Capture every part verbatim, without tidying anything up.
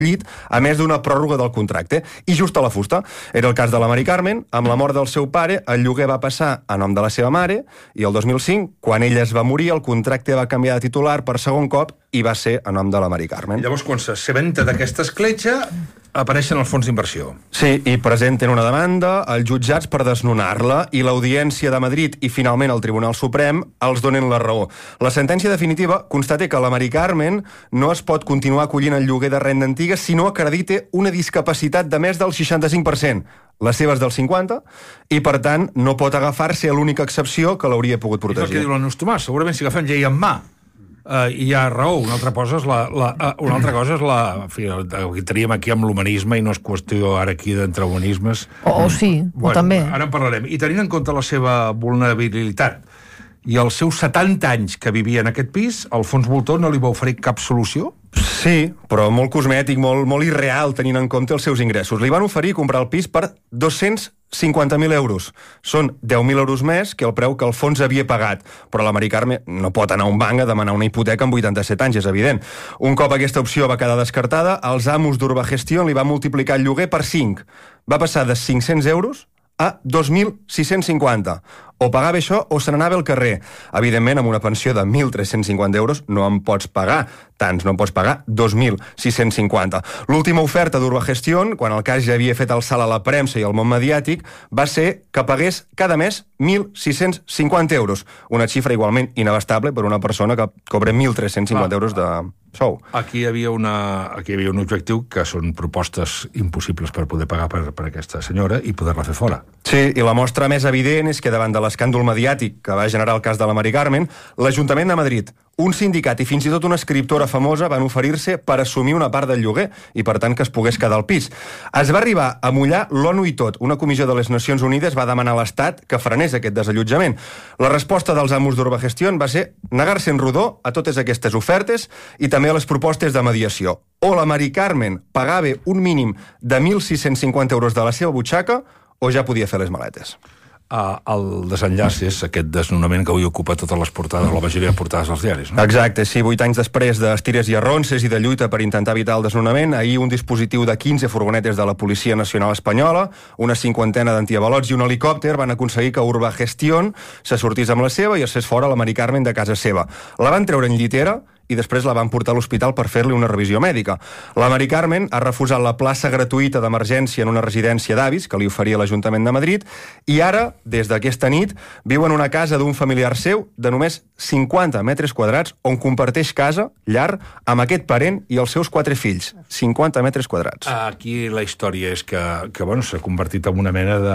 llit, a més d'una pròrroga del contracte. I just a la fusta. Era el cas de la Mari Carmen. Amb la mort del seu pare, el lloguer va passar a nom de la seva mare, i el dos mil cinc, quan ella es va morir, el contracte va canviar de titular per segon cop i va ser a nom de la Mari Carmen. I llavors, quan s'assabenta d'aquesta escletxa, apareixen els fons d'inversió. Sí, i presenten una demanda als jutjats per desnonar-la, i l'Audiència de Madrid i finalment el Tribunal Suprem els donen la raó. La sentència definitiva constata que la Mari Carmen no es pot continuar acollint el lloguer de renda antiga si no acredite una discapacitat de més del seixanta-cinc per cent. Les seves del cinquanta, i per tant no pot agafar-se a l'única excepció que l'hauria pogut protegir. És el que diu l'Anus Tomàs, segurament si agafem llei en mà uh, i hi ha raó, una altra cosa és la, la, uh, una altra cosa és la en fi, el que teníem aquí amb l'humanisme, i no és qüestió ara aquí d'entre humanismes. O, o sí, bueno, o també. Ara en parlarem. I tenint en compte la seva vulnerabilitat i els seus setanta anys que vivia en aquest pis, el fons voltor no li va oferir cap solució? Sí, però molt cosmètic, molt, molt irreal, tenint en compte els seus ingressos. Li van oferir comprar el pis per dos-cents cinquanta mil euros. Són deu mil euros més que el preu que el fons havia pagat. Però la Mari Carmen no pot anar a un banc a demanar una hipoteca amb vuitanta-set anys, és evident. Un cop aquesta opció va quedar descartada, els amos d'Urbagestión li van multiplicar el lloguer per cinc. Va passar de cinc-cents euros a dos mil sis-cents cinquanta. O pagava això o se n'anava al carrer. Evidentment, amb una pensió de mil tres-cents cinquanta euros no en pots pagar tants, no en pots pagar dos mil sis-cents cinquanta. L'última oferta d'Urbagestión, quan el cas ja havia fet el salt a la premsa i al món mediàtic, va ser que pagués cada mes mil sis-cents cinquanta euros. Una xifra igualment inabastable per una persona que cobra mil tres-cents cinquanta euros de sou. Aquí hi havia, una, aquí hi havia un objectiu que són propostes impossibles per poder pagar per, per aquesta senyora i poder-la fer fora. Sí, i la mostra més evident és que davant de l'escàndol mediàtic que va generar el cas de la Mari Carmen, l'Ajuntament de Madrid, un sindicat i fins i tot una escriptora famosa van oferir-se per assumir una part del lloguer i, per tant, que es pogués quedar al pis. Es va arribar a mullar l'ONU i tot. Una comissió de les Nacions Unides va demanar a l'Estat que frenés aquest desallotjament. La resposta dels amos d'Urbagestión va ser negar-se en rodó a totes aquestes ofertes i també a les propostes de mediació. O la Mari Carmen pagava un mínim de mil sis-cents cinquanta euros de la seva butxaca o ja podia fer les maletes. Uh, el desenllaç és aquest desnonament que avui ocupa totes les portades, la majoria de portades dels diaris, no? Exacte, sí, vuit anys després d'estires i arronses i de lluita per intentar evitar el desnonament, ahir un dispositiu de quinze furgonetes de la Policia Nacional Espanyola, una cinquantena d'antiavalots i un helicòpter van aconseguir que Urbagestión se sortís amb la seva i es fes fora la Mari Carmen de casa seva. La van treure en llitera i després la van portar a l'hospital per fer-li una revisió mèdica. La Mari Carmen ha refusat la plaça gratuïta d'emergència en una residència d'avis que li oferia l'Ajuntament de Madrid i ara, des d'aquesta nit, viu en una casa d'un familiar seu de només cinquanta metres quadrats on comparteix casa, llar, amb aquest parent i els seus quatre fills. cinquanta metres quadrats. Aquí la història és que, que bueno, s'ha convertit en una mena de,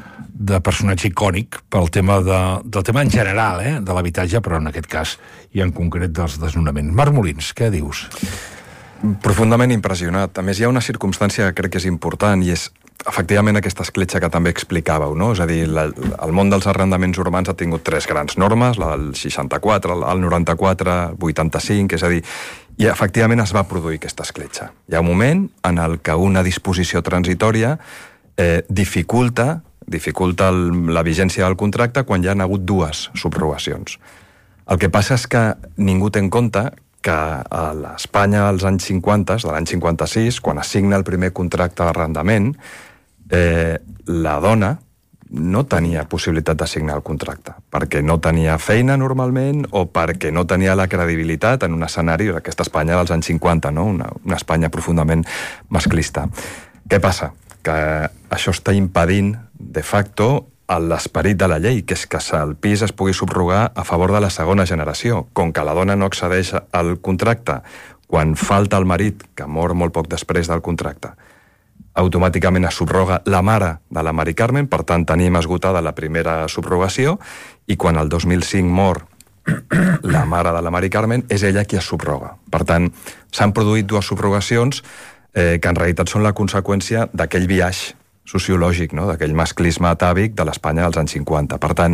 de personatge icònic pel tema de, del tema en general, eh, de l'habitatge, però en aquest cas i en concret dels desnonaments. Marc Molins, què dius? Profundament impressionat. A més, hi ha una circumstància que crec que és important i és efectivament aquesta escletxa que també explicàveu, no? És a dir, la, el món dels arrendaments urbans ha tingut tres grans normes, la del seixanta-quatre, el noranta-quatre, el vuitanta-cinc, és a dir, i efectivament es va produir aquesta escletxa. Hi ha un moment en el que una disposició transitòria eh, dificulta, dificulta el, la vigència del contracte quan hi ha hagut dues subrogacions. El que passa és que ningú té en compte que a l'Espanya dels anys cinquanta, de l'any cinquanta-sis, quan es signa el primer contracte d'arrendament, eh, la dona no tenia possibilitat de signar el contracte, perquè no tenia feina normalment o perquè no tenia la credibilitat en un escenari d'aquesta Espanya dels anys cinquanta, no? una, una Espanya profundament masclista. Què passa? Que això està impedint, de facto, l'esperit de la llei, que és que el pis es pugui subrogar a favor de la segona generació. Com que la dona no accedeix al contracte quan falta el marit, que mor molt poc després del contracte, automàticament es subroga la mare de la Mari Carmen, per tant tenim esgotada la primera subrogació, i quan el dos mil cinc mor la mare de la Mari Carmen, és ella qui es subroga. Per tant, s'han produït dues subrogacions eh, que en realitat són la conseqüència d'aquell biaix sociològic, no? D'aquell masclisme atàvic de l'Espanya dels anys cinquanta. Per tant,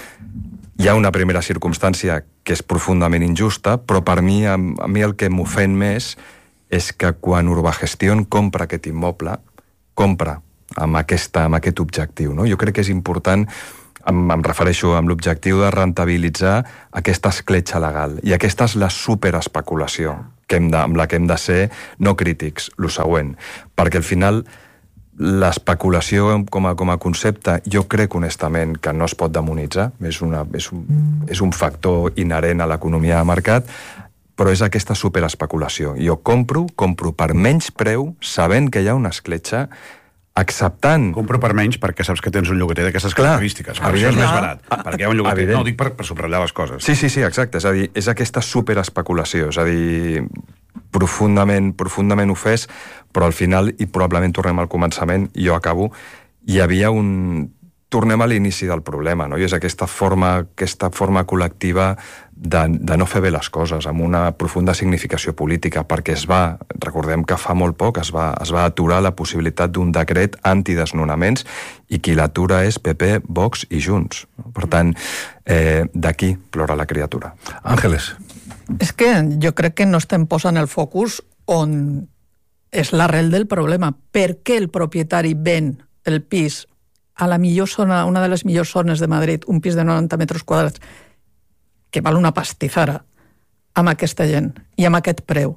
hi ha una primera circumstància que és profundament injusta, però per mi, a, a mi el que m'ofèn més és que quan Urbagestión compra aquest immoble, compra amb, aquesta, amb aquest objectiu. No? Jo crec que és important, em, em refereixo amb l'objectiu de rentabilitzar aquesta escletxa legal. I aquesta és la superespeculació que hem de, amb la que hem de ser no crítics, lo següent, perquè al final l'especulació com a, com a concepte jo crec honestament que no es pot demonitzar, és, una, és, un, és un factor inherent a l'economia de mercat, però és aquesta superespeculació. Jo compro, compro per menys preu, sabent que hi ha una escletxa, acceptant... Compro per menys perquè saps que tens un llogater d'aquestes característiques. Per això és més barat. Ah, perquè hi ha un llogater. Evident. No, ho dic per, per subratllar les coses. Sí, sí, sí, exacte. És a dir, és aquesta superespeculació. És a dir, profundament, profundament ofès, però al final, i probablement tornem al començament, i jo acabo, hi havia un... Tornem a l'inici del problema, no? I és aquesta forma, aquesta forma col·lectiva de, de no fer bé les coses, amb una profunda significació política, perquè es va, recordem que fa molt poc, es va, es va aturar la possibilitat d'un decret antidesnonaments, i qui l'atura és P P, Vox i Junts. Per tant, eh, d'aquí plora la criatura. Àngeles. És que jo crec que no estem posant el focus on és l'arrel del problema. Per què el propietari ven el pis a la millor zona, una de les millors zones de Madrid, un pis de noranta metres quadrats, que val una pastissara, amb aquesta gent i amb aquest preu?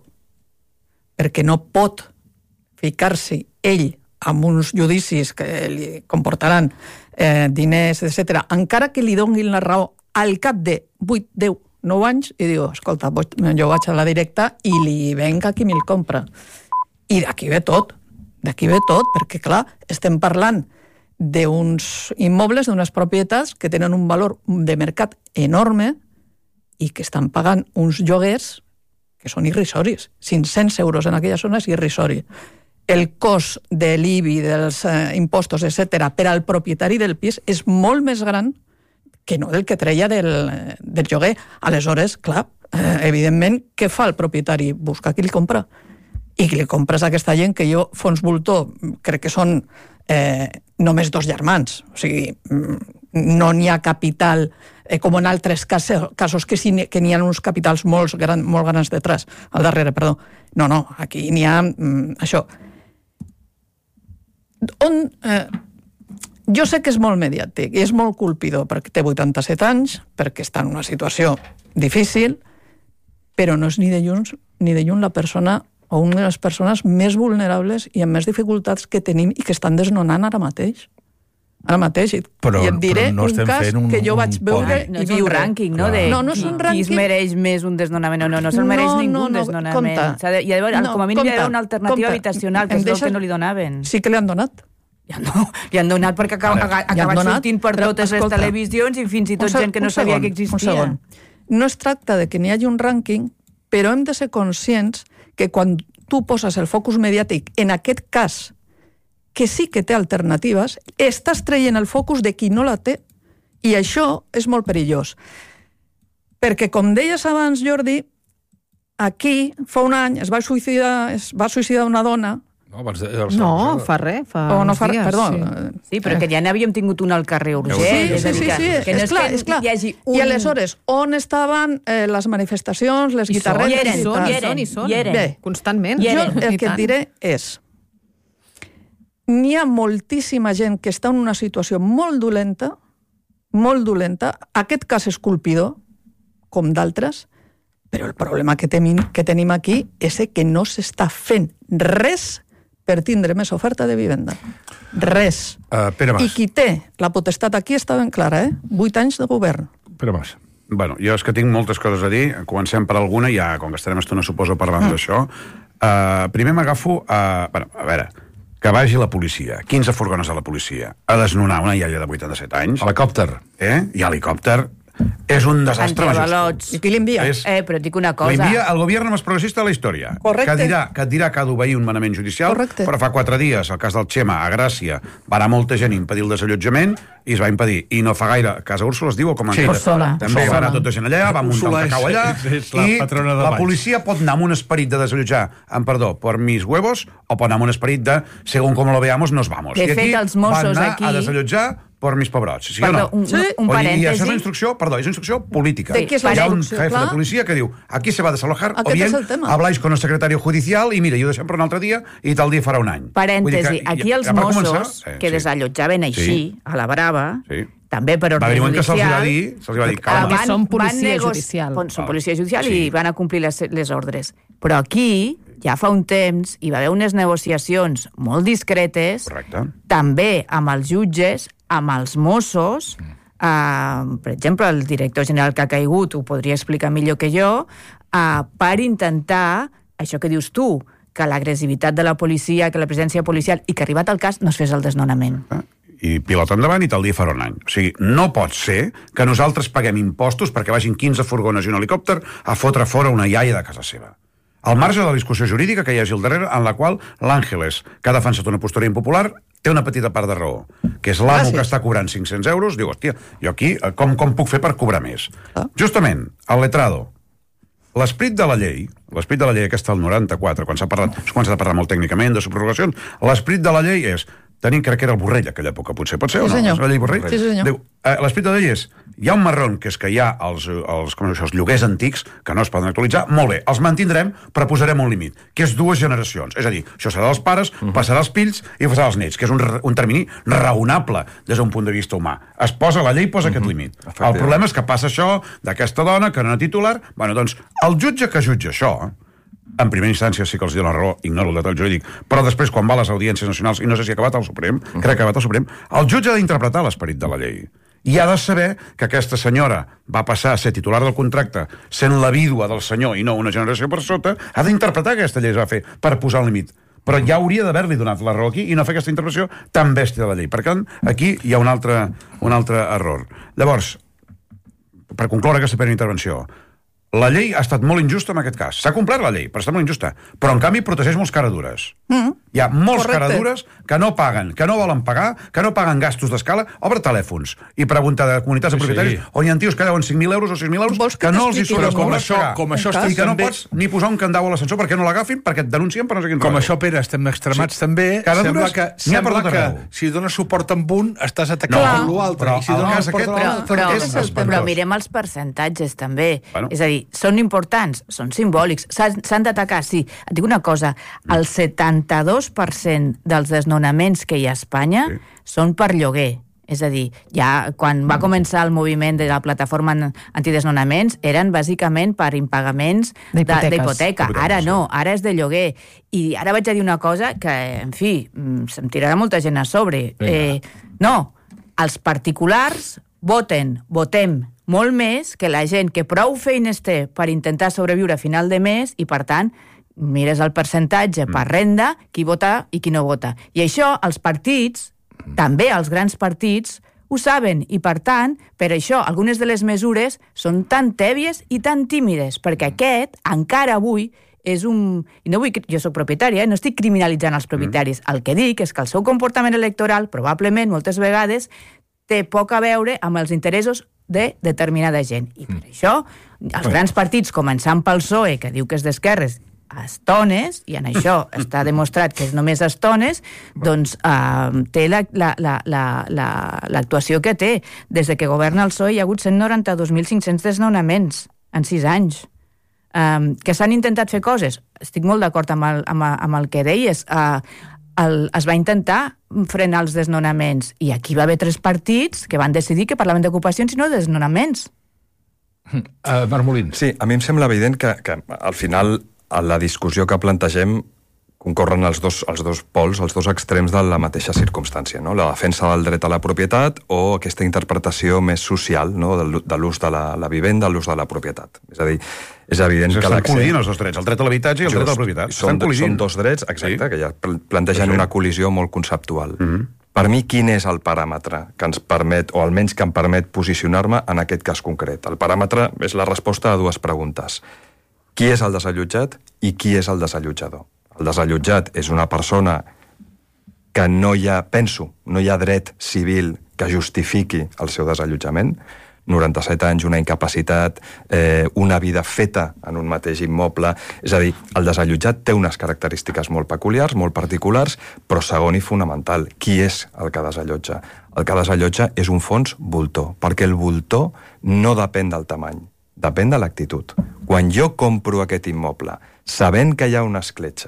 Perquè no pot ficar-s'hi ell amb uns judicis que li comportaran eh, diners, etcètera, encara que li donin la raó al cap de vuit, deu, nou anys, i diu, escolta, jo vaig a la directa i li venga qui me'l compra. I d'aquí ve tot, d'aquí ve tot, perquè, clar, estem parlant d'uns immobles, d'unes propietats que tenen un valor de mercat enorme i que estan pagant uns lloguers que són irrisoris. cinc-cents euros en aquella zona és irrisori. El cost de l'I B I, dels eh, impostos, etcètera, per al propietari del pis és molt més gran que no del que treia del, del lloguer. Aleshores, clar, eh, evidentment, què fa el propietari? Busca qui li compra. I qui li compres a aquesta gent que jo, fons voltor, crec que són eh, només dos germans. O sigui, no n'hi ha capital, eh, com en altres casos, casos que, sí, que n'hi ha uns capitals molt, gran, molt grans detrás, al darrere, perdó. No, no, aquí n'hi ha mm, això. On, eh, jo sé que és molt mediàtic i és molt colpidor perquè té vuitanta-set anys, perquè està en una situació difícil, però no és ni de lluny, ni de lluny la persona o una de les persones més vulnerables i amb més dificultats que tenim i que estan desnonant ara mateix. Ara mateix. I, però, i et diré no un cas un, que jo vaig veure no i viure. No és un rànquing, no? De no, no és un rànquing. Qui es mereix més un desnonament o no. No se'l mereix no, ningú no, no, desnonament. Compte. De, hi ha d'haver, no, com a mínim compte, hi ha d'haver una alternativa compte. habitacional, que Em és deixes... el que no li donaven. Sí que li han donat. Ja no, li han donat perquè acaba, ha acabat donat, sortint per però, totes escolta, les televisions i fins i tot gent que no sabia que existia. No es tracta de que n'hi hagi un rànquing, però hem de ser conscients que quan tu poses el focus mediàtic en aquest cas, que sí que té alternatives, estàs traient el focus de qui no la té, i això és molt perillós. Perquè, com deies abans, Jordi, aquí, fa un any, es va suïcidar, es va suïcidar una dona. No, abans de, el no fa res, fa o no uns fa, dies. Perdó. Sí, sí però que ja n'havíem tingut una al carrer urgent. Sí, és sí, a dir, sí, sí, que, que no és clar, és clar. Hi hagi un... I aleshores, on estaven eh, les manifestacions, les I guitarretes? Hi eren, i tal? hi eren, hi són, hi eren. Bé, constantment. jo I el que tant. et diré és, n'hi ha moltíssima gent que està en una situació molt dolenta, molt dolenta. Aquest cas és colpidor, com d'altres, però el problema que tenim, que tenim aquí és que no s'està fent res per tindre més oferta de vivenda. Res. Uh, Pere Mas. I qui té la potestat aquí està ben clara, eh? Vuit anys de govern. Pere Mas. Bueno, jo és que tinc moltes coses a dir. Comencem per alguna, ja, com que estarem estona, suposo, parlant mm. d'això. Uh, primer m'agafo a... Bueno, a veure, que vagi la policia, quinze furgones a la policia, a desnonar una iaia de vuitanta-set anys. Helicòpter. Eh? I helicòpter. És un desastre Antiavalots. I qui l'envia? És... Eh, però et dic una cosa. L'envia el govern més progressista de la història. Correcte. Que dirà, que et dirà que ha d'obeir un manament judicial. Correcte. Però fa quatre dies, el cas del Xema, a Gràcia, va anar molta gent a impedir el desallotjament i es va impedir. I no fa gaire, Casa Úrsula es diu, o com Sí, Úrsula. També Úrsula. va anar tota gent allà, va muntar un cacau allà, és la i patrona de la Valls. policia pot anar amb un esperit de desallotjar, amb perdó, por mis huevos, o pot anar amb un esperit de, según como lo veamos, nos vamos. De I aquí fet, els Mossos van anar aquí- a desallotjar por mis pobrots. Sí Perdó, o no? un, Sí. un Oye, i parèntesi. això és una instrucció, perdó, és una instrucció política. De qui és la Hi ha un instrucció, jefe clar. de policia que diu, aquí se va a desalojar, Aquest o bien és el tema. habláis con el secretario judicial i mira, jo ho deixem per un altre dia i tal dia farà un any. Parèntesi, Vull dir que, aquí ja- els ja per Mossos, començar, eh, que sí. desallotjaven així, Sí. a la brava, Sí. també per ordre va judicial. que se'ls va dir, se'ls va dir calma. Que són policia judicial. Són policia judicial sí. I van a complir les, les ordres. Però aquí, ja fa un temps, hi va haver unes negociacions molt discretes, Correcte. també amb els jutges, amb els Mossos, uh, per exemple, el director general que ha caigut ho podria explicar millor que jo, uh, per intentar, això que dius tu, que l'agressivitat de la policia, que la presència policial, i que arribat al cas no es fes el desnonament. Ah. I pilota endavant i tal dia farà un any. O sigui, no pot ser que nosaltres paguem impostos perquè vagin quinze furgones i un helicòpter a fotre fora una iaia de casa seva. Al marge de la discussió jurídica que hi hagi al darrere, en la qual l'Àngeles, que ha defensat una postura impopular, té una petita part de raó, que és l'amo que està cobrant cinc-cents euros, diu, hòstia, jo aquí com, com puc fer per cobrar més? Ah. Justament, el letrado, l'esperit de la llei, l'esperit de la llei aquesta del noranta-quatre, quan s'ha parlat, quan s'ha de parlar molt tècnicament de subrogacions, l'esperit de la llei és, tenim, crec que era el Borrell aquella època, potser, pot ser o no? Sí, senyor. És la llei Borrell? Sí, senyor. Diu, eh, l'esperit de la llei és, hi ha un marrón, que és que hi ha els, els, com això, els lloguers antics, que no es poden actualitzar, molt bé, els mantindrem, però posarem un límit, que és dues generacions. És a dir, això serà dels pares, uh-huh. passarà als fills i passarà als nets, que és un, un termini raonable des d'un punt de vista humà. Es posa, la llei posa uh-huh. aquest límit. El problema és que passa això d'aquesta dona, que no era titular, bueno, doncs, el jutge que jutja això, en primera instància sí que els diu la raó, ignoro el detall jurídic, però després quan va a les audiències nacionals, i no sé si ha acabat al Suprem, uh-huh. crec que ha acabat al Suprem, el jutge ha d'interpretar l'esperit de la llei. I ha de saber que aquesta senyora va passar a ser titular del contracte sent la vídua del senyor i no una generació per sota, ha d'interpretar que aquesta llei es va fer per posar un límit. Però ja hauria d'haver-li donat la raó aquí i no fer aquesta interpretació tan bèstia de la llei. Per tant, aquí hi ha un altre, un altre error. Llavors, per concloure aquesta primera intervenció, la llei ha estat molt injusta en aquest cas. S'ha complert la llei, però està molt injusta. Però, en canvi, protegeix molts caradures. Mm. Hi ha molts Correcte. caradures que no paguen, que no volen pagar, que no paguen gastos d'escala. Obre telèfons i pregunta de comunitats de propietaris sí. on hi ha tios que deuen cinc mil euros o sis mil euros Vols que, que no els hi surt com això, com això i que no també... pots ni posar un candau a l'ascensor perquè no l'agafin, perquè et denuncien per no sé quin Com raó. això, Pere, estem extremats sí. també. Caradures, sembla que, sembla que si dones suport amb un, estàs atacant no, l'altre. I si dones suport però, però, però, però mirem els percentatges, també. Bueno. És a dir, són importants, són simbòlics, s'han d'atacar, sí. Et dic una cosa, el setanta-dos per cent dels desnonaments que hi ha a Espanya sí. són per lloguer. És a dir, ja quan va començar el moviment de la plataforma antidesnonaments eren bàsicament per impagaments d'hipoteca. Ara no, ara és de lloguer. I ara vaig a dir una cosa que, en fi, se'm tirarà molta gent a sobre. Eh, no, els particulars voten, votem molt més que la gent que prou feines té per intentar sobreviure a final de mes i, per tant, mires el percentatge per renda, qui vota i qui no vota. I això, els partits, també els grans partits, ho saben, i per tant, per això, algunes de les mesures són tan tèbies i tan tímides, perquè aquest, encara avui, és un... I no vull... Jo soc propietària, eh? No estic criminalitzant els propietaris. El que dic és que el seu comportament electoral, probablement, moltes vegades, té poc a veure amb els interessos de determinada gent. I per això, els grans partits, començant pel P S O E, que diu que és d'esquerres, a estones, i en això està demostrat que és només a estones, doncs eh, té l'actuació la, la, la, la, que té. Des de que governa el P S O E hi ha hagut cent noranta-dos mil cinc-cents desnonaments en sis anys. Eh, que s'han intentat fer coses. Estic molt d'acord amb, el, amb, amb el que deies. Eh, el, es va intentar frenar els desnonaments i aquí va haver tres partits que van decidir que parlaven d'ocupacions i no de desnonaments. Uh, Marc Molins. Sí, a mi em sembla evident que, que al final a la discussió que plantegem concorren els dos, els dos pols, els dos extrems de la mateixa circumstància, no? La defensa del dret a la propietat o aquesta interpretació més social, no? de l'ús de la, la vivenda, l'ús de la propietat. És a dir, és evident que l'accés... Estan col·lidint els dos drets, el dret a l'habitatge i el dret a la propietat. Són, són dos drets, exacte, sí. que ja plantegen sí. una col·lisió molt conceptual. Mm-hmm. Per mi, quin és el paràmetre que ens permet, o almenys que em permet posicionar-me en aquest cas concret? El paràmetre és la resposta a dues preguntes. Qui és el desallotjat i qui és el desallotjador? El desallotjat és una persona que no hi ha, penso, no hi ha dret civil que justifiqui el seu desallotjament. noranta-set anys, una incapacitat, eh, una vida feta en un mateix immoble. És a dir, el desallotjat té unes característiques molt peculiars, molt particulars, però segon i fonamental, qui és el que desallotja? El que desallotja és un fons voltor, perquè el voltor no depèn del tamany, depèn de l'actitud. Quan jo compro aquest immoble, sabent que hi ha una escletxa,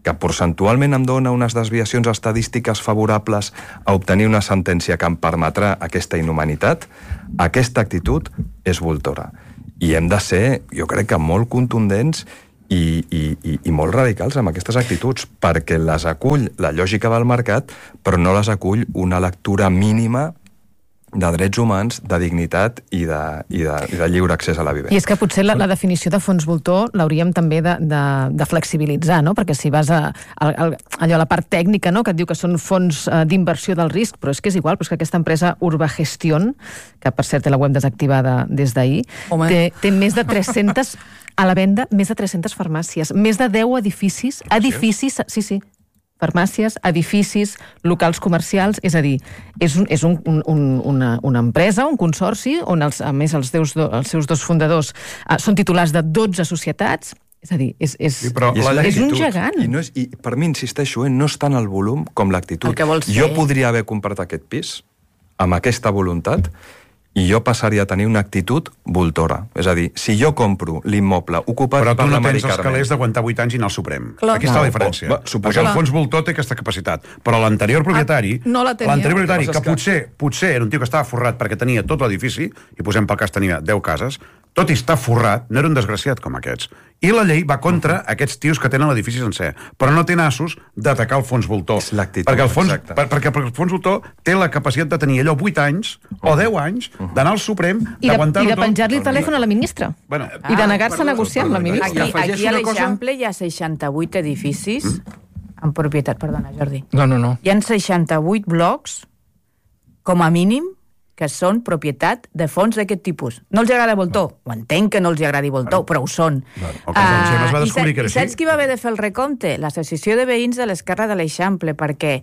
que percentualment em dona unes desviacions estadístiques favorables a obtenir una sentència que em permetrà aquesta inhumanitat, aquesta actitud és voltora. I hem de ser, jo crec que molt contundents i, i, i, i molt radicals amb aquestes actituds, perquè les acull la lògica del mercat, però no les acull una lectura mínima de drets humans, de dignitat i de, i de, i de lliure accés a la vivenda. I és que potser la, la definició de fons voltor l'hauríem també de, de, de flexibilitzar, no? Perquè si vas a, a, a allò a la part tècnica, no? Que et diu que són fons uh, d'inversió del risc, però és que és igual, però és que aquesta empresa Urbagestión, que per cert té la web desactivada des d'ahir, té, té més de tres-centes a la venda, més de tres-centes farmàcies, més de deu edificis, edificis, sí, sí, farmàcies, edificis, locals comercials, és a dir, és, un, és un, un, una, una empresa, un consorci, on els, a més els, deus, els seus dos fundadors uh, són titulars de dotze societats, és a dir, és, és, sí, és, és un gegant. I, no és, I per mi, insisteixo, eh, no és tant el volum com l'actitud. Jo podria haver comprat aquest pis amb aquesta voluntat i jo passaria a tenir una actitud voltora. És a dir, si jo compro l'immoble ocupat però per la Mari Carmen... Però tu no tens els calés d'aguantar vuit anys i anar al Suprem. Clar. Aquí està la diferència. No, va, perquè el fons voltor té aquesta capacitat. Però l'anterior propietari... Ah, no la tenia. L'anterior propietari, que potser, potser era un tio que estava forrat perquè tenia tot l'edifici, i posem pel cas tenia deu cases, tot i estar forrat, no era un desgraciat com aquests. I la llei va contra aquests tios que tenen l'edifici sencer, però no té nassos d'atacar el fons voltor. És l'actitud, perquè el fons, per, perquè el fons voltor té la capacitat de tenir allò vuit anys o deu anys, d'anar al Suprem, d'aguantar-ho tot... I de penjar-li el telèfon a la ministra. Bueno, I de negar-se a negociar amb la ministra. Aquí, aquí a l'Eixample hi ha seixanta-vuit edificis en propietat, perdona, Jordi. No, no, no. Hi ha seixanta-vuit blocs, com a mínim, que són propietat de fons d'aquest tipus. No els agrada Voltor? Ho entenc que no els agradi Voltor, però ho són. El Consorci es va descobrir que era així. I saps qui va haver de fer el recompte? L'Associació de Veïns de l'Esquerra de l'Eixample, perquè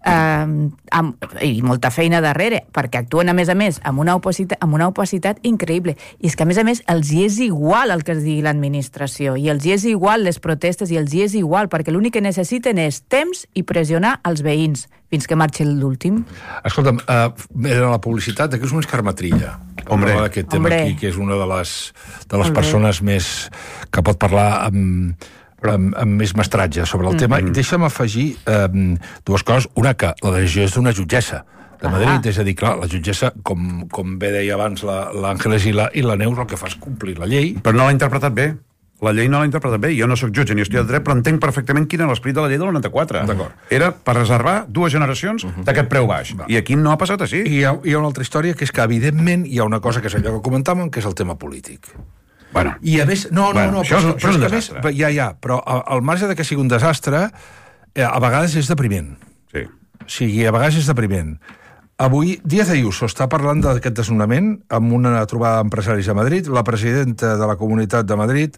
Uh, amb, i molta feina darrere, perquè actuen a més a més amb una opacitat, amb una opacitat increïble, i és que a més a més els hi és igual el que es digui l'administració, i els hi és igual les protestes, i els hi és igual, perquè l'únic que necessiten és temps i pressionar els veïns fins que marxi l'últim. Escolta'm, uh, era la publicitat, d'aquí és un escarmatrilla. Hombre. Aquest tema Hombre. Aquí, que és una de les, de les persones més que pot parlar amb Amb, amb més mestratge sobre el mm-hmm. tema. I deixa'm afegir eh, dues coses. Una, que la decisió és d'una jutgessa de Madrid, ah. és a dir, clar, la jutgessa, com, com bé deia abans l'Àngeles i, la, i la Neus, el que fa és complir la llei. Però no l'ha interpretat bé. La llei no l'ha interpretat bé. Jo no sóc jutge ni estudiat dret, però entenc perfectament quin era l'esperit de la llei del noranta-quatre. Era per reservar dues generacions uh-huh. d'aquest preu baix. Va. I aquí no ha passat així. I hi ha, hi ha una altra història, que és que, evidentment, hi ha una cosa que és allò que comentàvem, que és el tema polític. Bueno, I a més, no, no, bueno, no, això, però, això és un més, ja, ja, però al marge de que sigui un desastre, eh, a vegades és depriment. Sí. O sigui, a vegades és depriment. Avui, Díaz Ayuso està parlant d'aquest desnonament amb una trobada d'empresaris a Madrid. La presidenta de la Comunitat de Madrid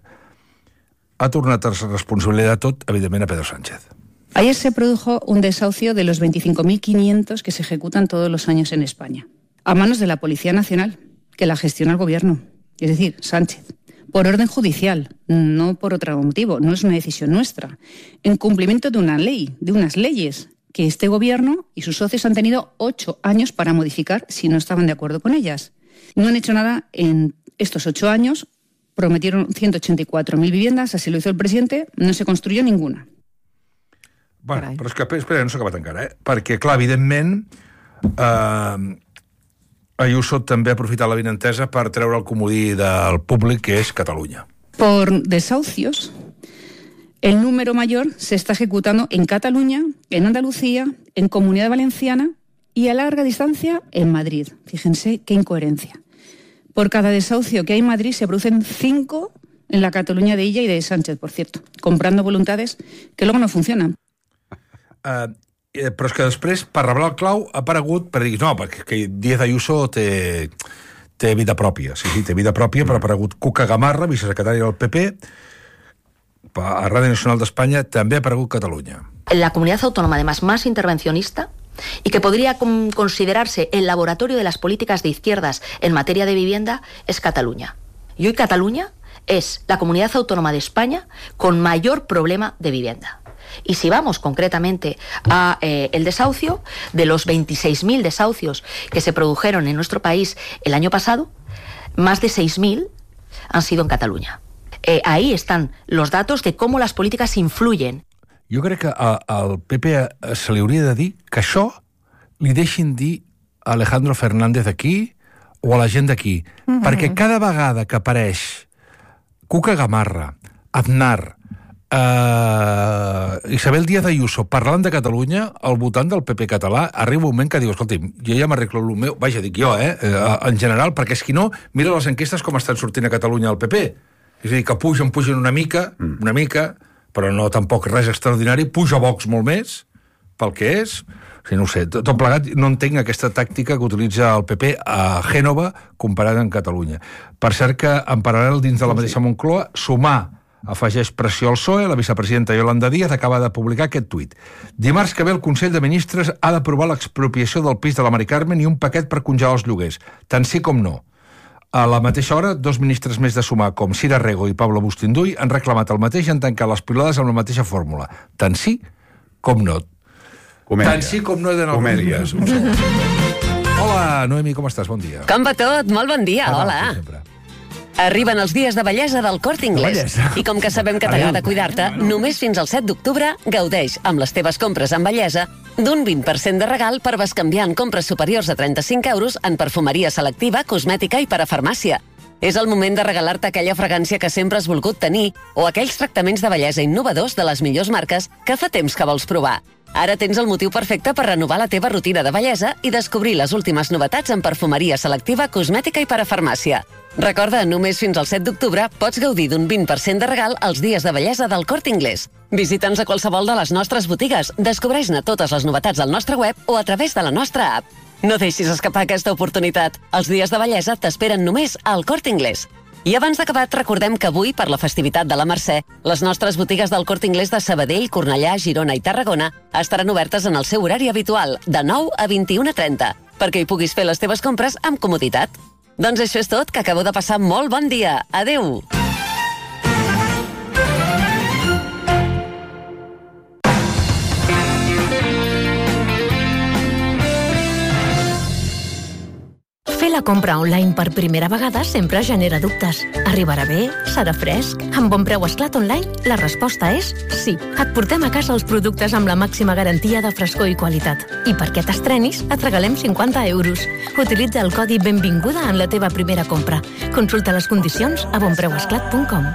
ha tornat a responsabilitat tot, evidentment, a Pedro Sánchez. Ayer se produjo un desahucio de los veinticinco mil quinientos que se ejecutan todos los años en España, a manos de la Policía Nacional, que la gestiona el gobierno, es decir, Sánchez. Por orden judicial, no por otro motivo, no es una decisión nuestra, en cumplimiento de una ley, de unas leyes que este gobierno y sus socios han tenido ocho años para modificar si no estaban de acuerdo con ellas. No han hecho nada en estos ocho años, prometieron ciento ochenta y cuatro mil viviendas, así lo hizo el presidente, no se construyó ninguna. Bueno, Carai. Però és que, espera, no s'ha acabat encara, eh? Perquè, clar, evidentment, eh, Ayuso també ha aprofitat la benentesa per treure el comodí del públic, que és Catalunya. Por desahucios, el número mayor se está ejecutando en Cataluña, en Andalucía, en Comunidad Valenciana y a larga distancia en Madrid. Fíjense qué incoherencia. Por cada desahucio que hay en Madrid se producen cinco en la Cataluña de Illa y de Sánchez, por cierto, comprando voluntades que luego no funcionan. Uh, eh, però és que després, per reblar el clau, ha aparegut per dir, no, perquè que Díaz Ayuso té, té vida pròpia. Sí, sí, té vida pròpia, però ha aparegut Cuca Gamarra, vicesecretari del P P, a Radio Nacional d'Espanya, també ha aparegut Catalunya. La comunidad autónoma, además, más intervencionista y que podría considerarse el laboratorio de las políticas de izquierdas en materia de vivienda es Cataluña. Y hoy Cataluña es la comunidad autónoma de España con mayor problema de vivienda. Y si vamos concretamente a eh, el desahucio, de los veintiséis mil desahucios que se produjeron en nuestro país el año pasado, más de seis mil han sido en Cataluña. Eh, ahí están los datos de cómo las políticas influyen. Jo crec que al P P se li hauria de dir que això li deixin dir a Alejandro Fernández aquí o a la gent d'aquí. Mm-hmm. Perquè cada vegada que apareix Cuca Gamarra, Aznar, Uh, Isabel Díaz Ayuso parlant de Catalunya, al votant del P P català arriba un moment que diu, escolti'm, jo ja m'arreglo el meu, vaja, dic jo, eh, en general, perquè és que no, mira les enquestes com estan sortint a Catalunya al P P, és a dir, que pugen, pugen una mica, mm. una mica, però no tampoc res extraordinari, puja Vox molt més, pel que és, o sigui, no ho sé, tot plegat, no entenc aquesta tàctica que utilitza el P P a Gènova comparat amb Catalunya. Per cert que, en paral·lel, dins de la mateixa Moncloa, Sumar afegeix pressió al P S O E, la vicepresidenta Yolanda Díaz acaba de publicar aquest tuit. Dimarts que ve el Consell de Ministres ha d'aprovar l'expropiació del pis de la Mari Carmen i un paquet per congelar els lloguers, tant sí com no. A la mateixa hora, dos ministres més de Sumar, com Cira Rego i Pablo Bustinduy, han reclamat el mateix i han tancat les pilades amb la mateixa fórmula. Tant sí com no. Comèdia. Tant sí com no he d'anar Comèdies. Hola, Noemi, com estàs? Bon dia. Com va tot? Molt bon dia, ah, hola. No, arriben els dies de bellesa del Corte Inglés. I com que sabem que t'agrada cuidar-te, només fins al set d'octubre gaudeix amb les teves compres en bellesa d'un vint per cent de regal per bescanviar en compres superiors a trenta-cinc euros en perfumeria selectiva, cosmètica i parafarmàcia. És el moment de regalar-te aquella fragància que sempre has volgut tenir o aquells tractaments de bellesa innovadors de les millors marques que fa temps que vols provar. Ara tens el motiu perfecte per renovar la teva rutina de bellesa i descobrir les últimes novetats en perfumeria selectiva, cosmètica i parafarmàcia. Recorda, només fins al set d'octubre pots gaudir d'un vint per cent de regal als dies de bellesa del Corte Inglés. Visita'ns a qualsevol de les nostres botigues, descobreix-ne totes les novetats al nostre web o a través de la nostra app. No deixis escapar aquesta oportunitat. Els dies de bellesa t'esperen només al Corte Inglés. I abans d'acabar, recordem que avui, per la festivitat de la Mercè, les nostres botigues del Corte Inglés de Sabadell, Cornellà, Girona i Tarragona estaran obertes en el seu horari habitual, de nou a vint-i-una trenta, perquè hi puguis fer les teves compres amb comoditat. Doncs això és tot, que acabeu de passar molt bon dia. Adeu! Fer la compra online per primera vegada sempre genera dubtes. Arribarà bé? Serà fresc? Amb Bon Preu Esclat Online, la resposta és sí. Et portem a casa els productes amb la màxima garantia de frescor i qualitat. I perquè t'estrenis, et regalem cinquanta euros. Utilitza el codi Benvinguda en la teva primera compra. Consulta les condicions a bon preu esclat punt com.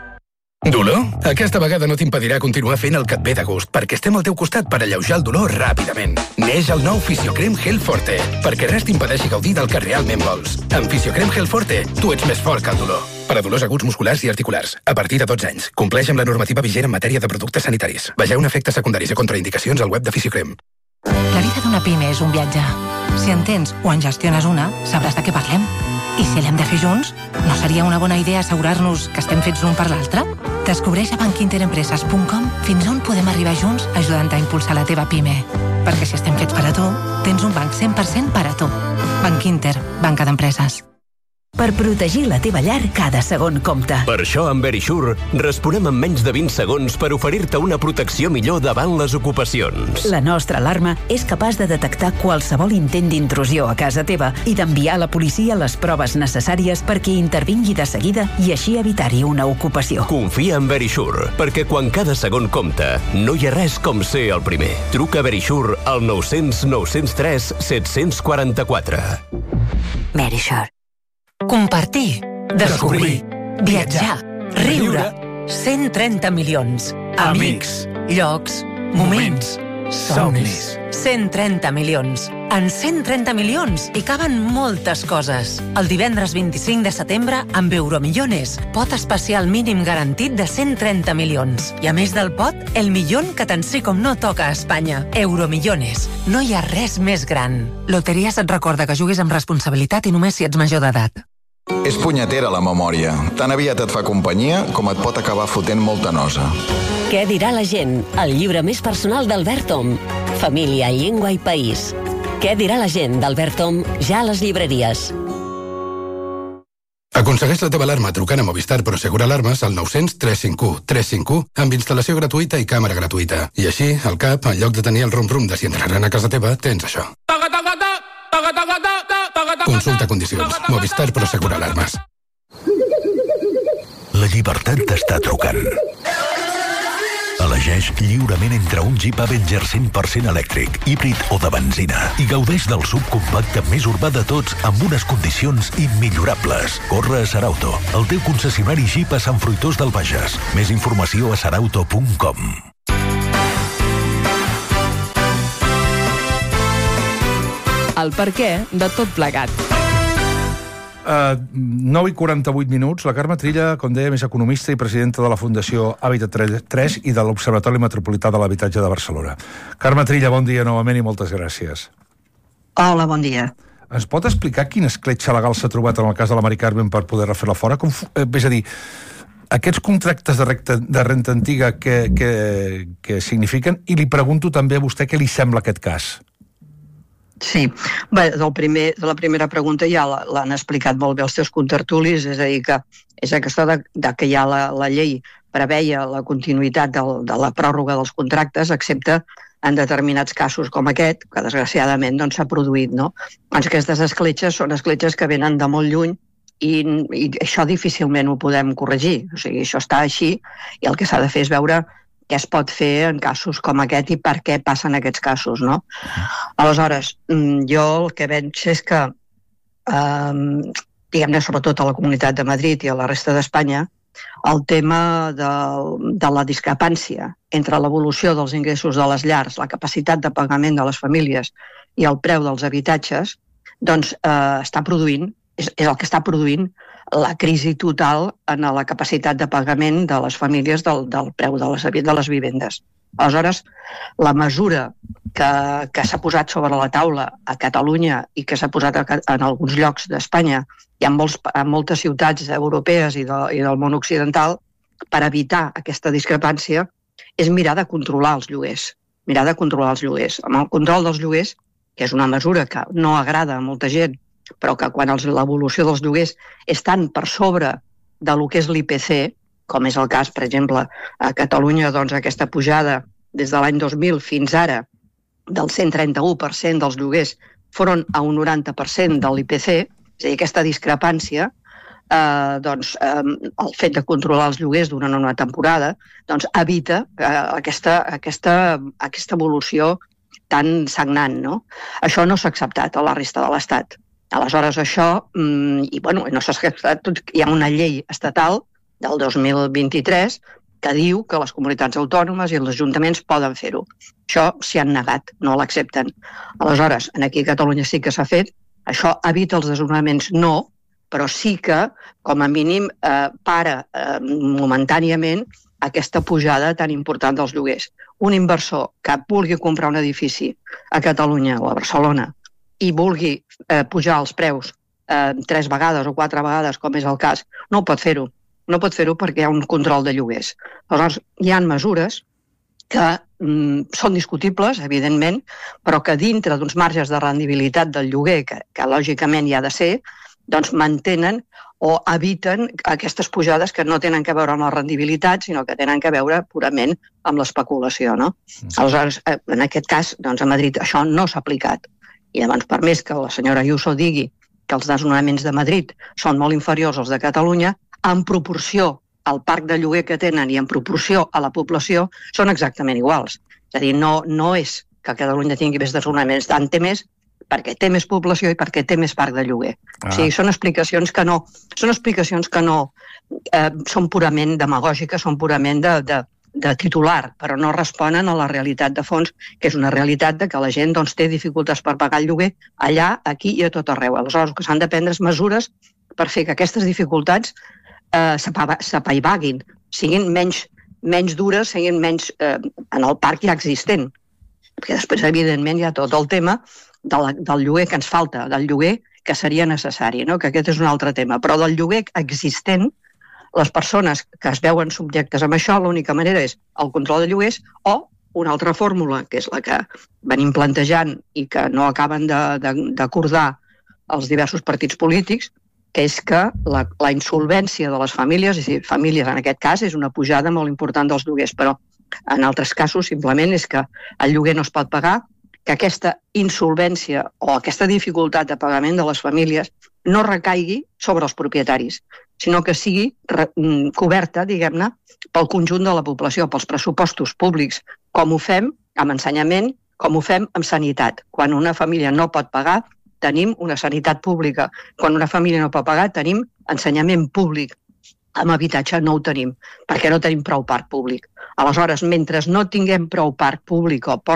Dolor? Aquesta vegada no t'impedirà continuar fent el que et ve de gust, perquè estem al teu costat per alleujar el dolor ràpidament. Neix el nou Fisiocrem Gel Forte, perquè res t'impedeixi gaudir del que realment vols. Amb Fisiocrem Gel Forte, tu ets més fort que el dolor. Per a dolors aguts musculars i articulars, a partir de dotze anys. Compleix amb la normativa vigent en matèria de productes sanitaris. Vegeu efectes secundaris i contraindicacions al web de Fisiocrem. La vida d'una pime és un viatge. Si en tens o en gestiones una, sabràs de què parlem. I si l'hem de fer junts, no seria una bona idea assegurar-nos que estem fets l'un per l'altre? Descobreix a banc inter empreses punt com fins on podem arribar junts ajudant a impulsar la teva pime. Perquè si estem fets per a tu, tens un banc cent per cent per a tu. Banc Inter, banca d'empreses. Per protegir la teva llar, cada segon compta. Per això, amb Verisure, responem en menys de vint segons per oferir-te una protecció millor davant les ocupacions. La nostra alarma és capaç de detectar qualsevol intent d'intrusió a casa teva i d'enviar a la policia les proves necessàries perquè intervingui de seguida i així evitar-hi una ocupació. Confia en Verisure, perquè quan cada segon compta, no hi ha res com ser el primer. Truca a Verisure al nou cents nou cents tres set cents quaranta-quatre. Verisure. Compartir, descobrir, viatjar, riure, cent trenta milions. Amics, llocs, moments, somnis. cent trenta milions. En cent trenta milions hi caben moltes coses. El divendres vint-i-cinc de setembre, amb Euromillones, pot especial mínim garantit de cent trenta milions. I a més del pot, el milion que tant sí com no toca a Espanya. Euromillones. No hi ha res més gran. Loteries et recorda que juguis amb responsabilitat i només si ets major d'edat. És punyetera la memòria. Tan aviat et fa companyia com et pot acabar fotent molta nosa. Què dirà la gent? El llibre més personal d'Albert Om. Família, llengua i país. Què dirà la gent d'Albert Om ja a les llibreries? Aconsegueix la teva alarma trucant a Movistar Prosegur Alarmes al nou cents tres cinc u tres cinc u amb instal·lació gratuïta i càmera gratuïta. I així, al cap, en lloc de tenir el rum-rum de si entraran a casa teva, tens això. Consulta condicions. Movistar Prosegur Alarmes. La llibertat t'està trucant. Elegeix lliurement entre un Jeep Avenger cent per cent elèctric, híbrid o de benzina i gaudeix del subcompacte més urbà de tots amb unes condicions immillorables. Corre a Sarauto, el teu concessionari Jeep a Sant Fruitós del Bages. Més informació a sarauto punt com. El perquè de tot plegat. Uh, nou i quaranta-vuit minuts. La Carme Trilla, com dèiem, és economista i presidenta de la Fundació Hàbitat tres i de l'Observatori Metropolità de l'Habitatge de Barcelona. Carme Trilla, bon dia novament i moltes gràcies. Hola, bon dia. Ens pot explicar quina escletxa legal s'ha trobat en el cas de la Mari Carmen per poder refer-la fora? Com, eh, és a dir, aquests contractes de, recta, de renta antiga que, que, que signifiquen, i li pregunto també a vostè què li sembla aquest cas. Sí, bé, del primer, de la primera pregunta ja l'han explicat molt bé els teus contertulis, és a dir, que és aquesta de, de que ja la, la llei preveia la continuïtat del, de la pròrroga dels contractes, excepte en determinats casos com aquest, que desgraciadament doncs, s'ha produït, no? Doncs aquestes escletxes són escletxes que venen de molt lluny i, i això difícilment ho podem corregir, o sigui, això està així i el que s'ha de fer és veure què es pot fer en casos com aquest i per què passen aquests casos, no? Aleshores, jo el que veig és que, eh, diguem-ne, sobretot a la Comunitat de Madrid i a la resta d'Espanya, el tema de, de la discrepància entre l'evolució dels ingressos de les llars, la capacitat de pagament de les famílies i el preu dels habitatges, doncs eh, està produint, és, és el que està produint la crisi total en la capacitat de pagament de les famílies del, del preu de les, de les vivendes. Aleshores, la mesura que, que s'ha posat sobre la taula a Catalunya i que s'ha posat a, en alguns llocs d'Espanya i en, molts, en moltes ciutats europees i, de, i del món occidental per evitar aquesta discrepància és mirar de controlar els lloguers. Mirar de controlar els lloguers. Amb el control dels lloguers, que és una mesura que no agrada a molta gent, però que quan l'evolució dels lloguers és tan per sobre de lo que és l'I P C, com és el cas, per exemple, a Catalunya, doncs aquesta pujada des de l'any dos mil fins ara del cent trenta-u per cent dels lloguers foren a un noranta per cent de l'I P C, és a dir, aquesta discrepància, eh, doncs, eh, el fet de controlar els lloguers durant una temporada, doncs evita eh, aquesta, aquesta, aquesta evolució tan sagnant, no? Això no s'ha acceptat a la resta de l'Estat. Aleshores, això, i bueno, no s'ha acceptat, hi ha una llei estatal del dos mil vint-i-tres que diu que les comunitats autònomes i els ajuntaments poden fer-ho. Això s'hi han negat, no l'accepten. Aleshores, aquí a Catalunya sí que s'ha fet, això evita els desnonaments, no, però sí que, com a mínim, eh, para eh, momentàniament aquesta pujada tan important dels lloguers. Un inversor que vulgui comprar un edifici a Catalunya o a Barcelona i vulgui eh, pujar els preus eh, tres vegades o quatre vegades, com és el cas, no pot fer-ho. No pot fer-ho perquè hi ha un control de lloguers. Aleshores, hi ha mesures que mm, són discutibles, evidentment, però que dintre d'uns marges de rendibilitat del lloguer, que, que lògicament hi ha de ser, doncs mantenen o eviten aquestes pujades que no tenen que veure amb la rendibilitat, sinó que tenen que veure purament amb l'especulació, no? Aleshores, en aquest cas, doncs a Madrid això no s'ha aplicat. I llavors, per més que la senyora Ayuso digui que els desnonaments de Madrid són molt inferiors als de Catalunya, en proporció al parc de lloguer que tenen i en proporció a la població, són exactament iguals. És a dir, no, no és que Catalunya tingui més desnonaments, tant té més perquè té més població i perquè té més parc de lloguer. Ah. O sigui, són explicacions que no, són explicacions que no eh, són purament demagògiques, són purament de, de, de titular, però no responen a la realitat de fons, que és una realitat de que la gent doncs, té dificultats per pagar el lloguer allà, aquí i a tot arreu. Aleshores, que s'han de prendre mesures per fer que aquestes dificultats eh, s'apaivaguin, siguin menys, menys dures, siguin menys eh, en el parc ja existent. Perquè després, evidentment, hi ha tot el tema de la, del lloguer que ens falta, del lloguer que seria necessari, no? Que aquest és un altre tema. Però del lloguer existent, les persones que es veuen subjectes amb això, l'única manera és el control de lloguers o una altra fórmula, que és la que venim plantejant i que no acaben d'acordar els diversos partits polítics, que és que la, la insolvència de les famílies, és a dir, famílies en aquest cas, és una pujada molt important dels lloguers, però en altres casos simplement és que el lloguer no es pot pagar que aquesta insolvència o aquesta dificultat de pagament de les famílies no recaigui sobre els propietaris, sinó que sigui coberta, diguem-ne, pel conjunt de la població, pels pressupostos públics, com ho fem amb ensenyament, com ho fem amb sanitat. Quan una família no pot pagar, tenim una sanitat pública. Quan una família no pot pagar, tenim ensenyament públic. Amb habitatge no ho tenim, perquè no tenim prou parc públic. Aleshores, mentre no tinguem prou parc públic o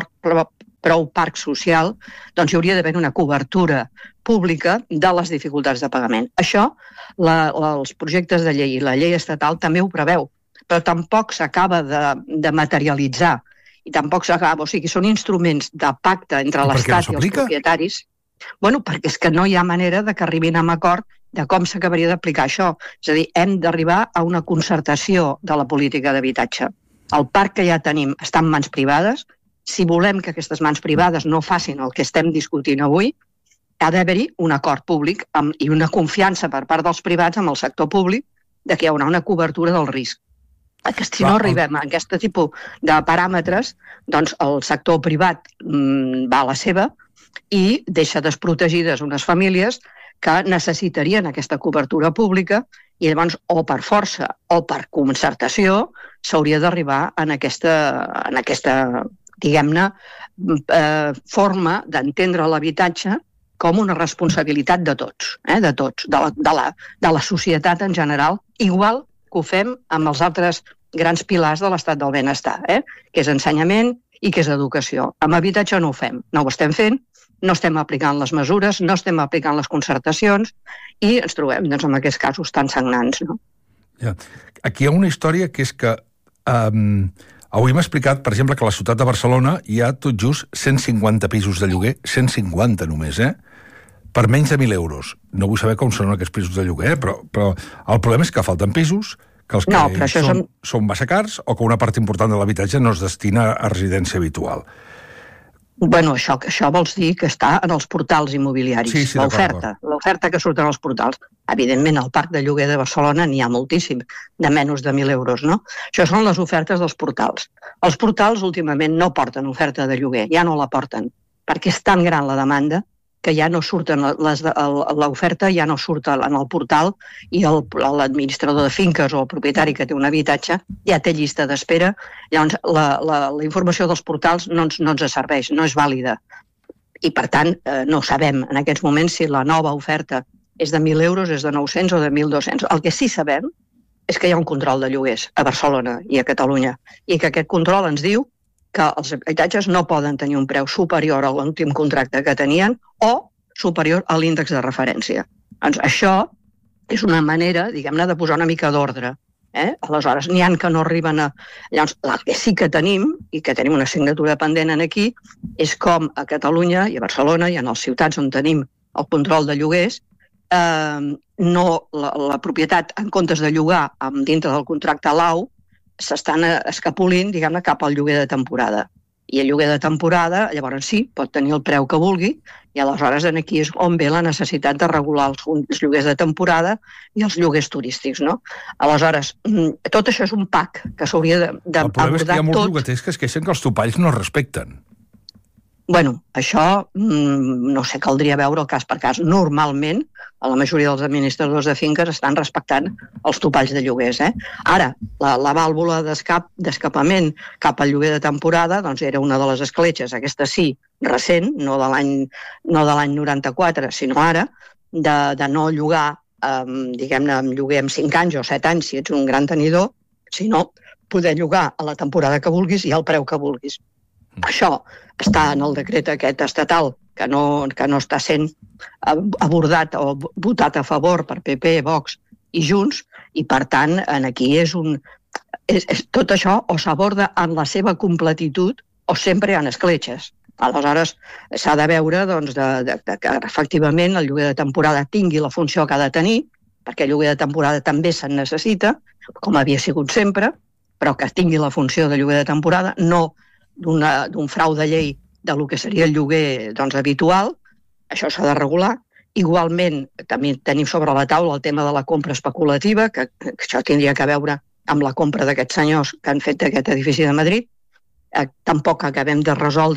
prou parc social, doncs hi hauria d'haver una cobertura pública de les dificultats de pagament. Això, la, els projectes de llei i la llei estatal també ho preveu, però tampoc s'acaba de, de materialitzar i tampoc s'acaba, o sigui, són instruments de pacte entre l'Estat i els propietaris. Bueno, perquè és que no hi ha manera de que arribin a un acord de com s'acabaria d'aplicar això. És a dir, hem d'arribar a una concertació de la política d'habitatge. El parc que ja tenim està en mans privades. Si volem que aquestes mans privades no facin el que estem discutint avui, ha d'haver-hi un acord públic amb, i una confiança per part dels privats amb el sector públic de que hi haurà una cobertura del risc. Que si no arribem a aquest tipus de paràmetres, doncs el sector privat mmm, va a la seva i deixa desprotegides unes famílies que necessitarien aquesta cobertura pública i llavors o per força o per concertació s'hauria d'arribar en aquesta, en aquesta diguem-ne, eh, forma d'entendre l'habitatge com una responsabilitat de tots, eh, de tots, de la, de, la, de la societat en general, igual que ho fem amb els altres grans pilars de l'estat del benestar, eh, que és ensenyament i que és educació. Amb habitatge no ho fem, no ho estem fent, no estem aplicant les mesures, no estem aplicant les concertacions i ens trobem doncs, en aquests casos tan sagnants. No? Ja. Aquí hi ha una història que és que um, avui m'ha explicat, per exemple, que a la ciutat de Barcelona hi ha tot just cent cinquanta pisos de lloguer, cent cinquanta només, eh? Per menys de mil euros. No vull saber com són aquests pisos de lloguer, eh? però, però el problema és que falten pisos, que els que no, són, són... són massa cars o que una part important de l'habitatge no es destina a residència habitual. Bueno, això, això vols dir que està en els portals immobiliaris, sí, sí, l'oferta, l'oferta que surt en els portals. Evidentment, al parc de lloguer de Barcelona n'hi ha moltíssim, de menys de mil euros, no? Això són les ofertes dels portals. Els portals últimament no porten oferta de lloguer, ja no la porten, perquè és tan gran la demanda que ja no surten, l'oferta ja no surt en el portal i l'administrador de finques o el propietari que té un habitatge ja té llista d'espera. Llavors, la, la, la informació dels portals no ens, no ens serveix, no és vàlida. I, per tant, eh, no sabem en aquests moments si la nova oferta és de mil euros, és de nou-cents o de mil dos-cents. El que sí sabem és que hi ha un control de lloguers a Barcelona i a Catalunya i que aquest control ens diu que els habitatges no poden tenir un preu superior a l'últim contracte que tenien o superior a l'índex de referència. Doncs això és una manera, diguem-ne, de posar una mica d'ordre. Eh? Aleshores, n'hi ha que no arriben a... Llavors, el que sí que tenim, i que tenim una assignatura pendent aquí, és com a Catalunya i a Barcelona i en les ciutats on tenim el control de lloguers, eh, no, la, la propietat, en comptes de llogar amb dintre del contracte l'A U, s'estan escapolint, diguem-ne, cap al lloguer de temporada. I el lloguer de temporada, llavors sí, pot tenir el preu que vulgui, i aleshores aquí és on ve la necessitat de regular els, els lloguers de temporada i els lloguers turístics, no? Aleshores, tot això és un pack que s'hauria d'abordar tot. El problema és que hi ha molts llogaters que es queixen que els topalls no es respecten. Bueno, això, no sé, caldria veure el cas per cas. Normalment, a la majoria dels administradors de finques estan respectant els topalls de lloguers. Eh? Ara, la, la vàlvula d'escap, d'escapament cap al lloguer de temporada doncs era una de les escletxes, aquesta sí, recent, no de l'any no de l'any noranta-quatre, sinó ara, de, de no llogar, eh, diguem-ne, amb lloguer amb cinc anys o set anys, si ets un gran tenidor, sinó poder llogar a la temporada que vulguis i al preu que vulguis. Això està en el decret aquest estatal que no, que no està sent abordat o votat a favor per P P, Vox i Junts, i per tant aquí és un... És, és, tot això o s'aborda en la seva completitud o sempre hi ha escletxes. Aleshores s'ha de veure doncs, de, de, de, que efectivament el lloguer de temporada tingui la funció que ha de tenir, perquè el lloguer de temporada també se'n necessita, com havia sigut sempre, però que tingui la funció de lloguer de temporada, no d'un frau de llei de lo que seria el lloguer doncs, habitual. Això s'ha de regular. Igualment, també tenim sobre la taula el tema de la compra especulativa, que, que això tindria que veure amb la compra d'aquests senyors que han fet aquest edifici de Madrid. Eh, tampoc acabem de resoldre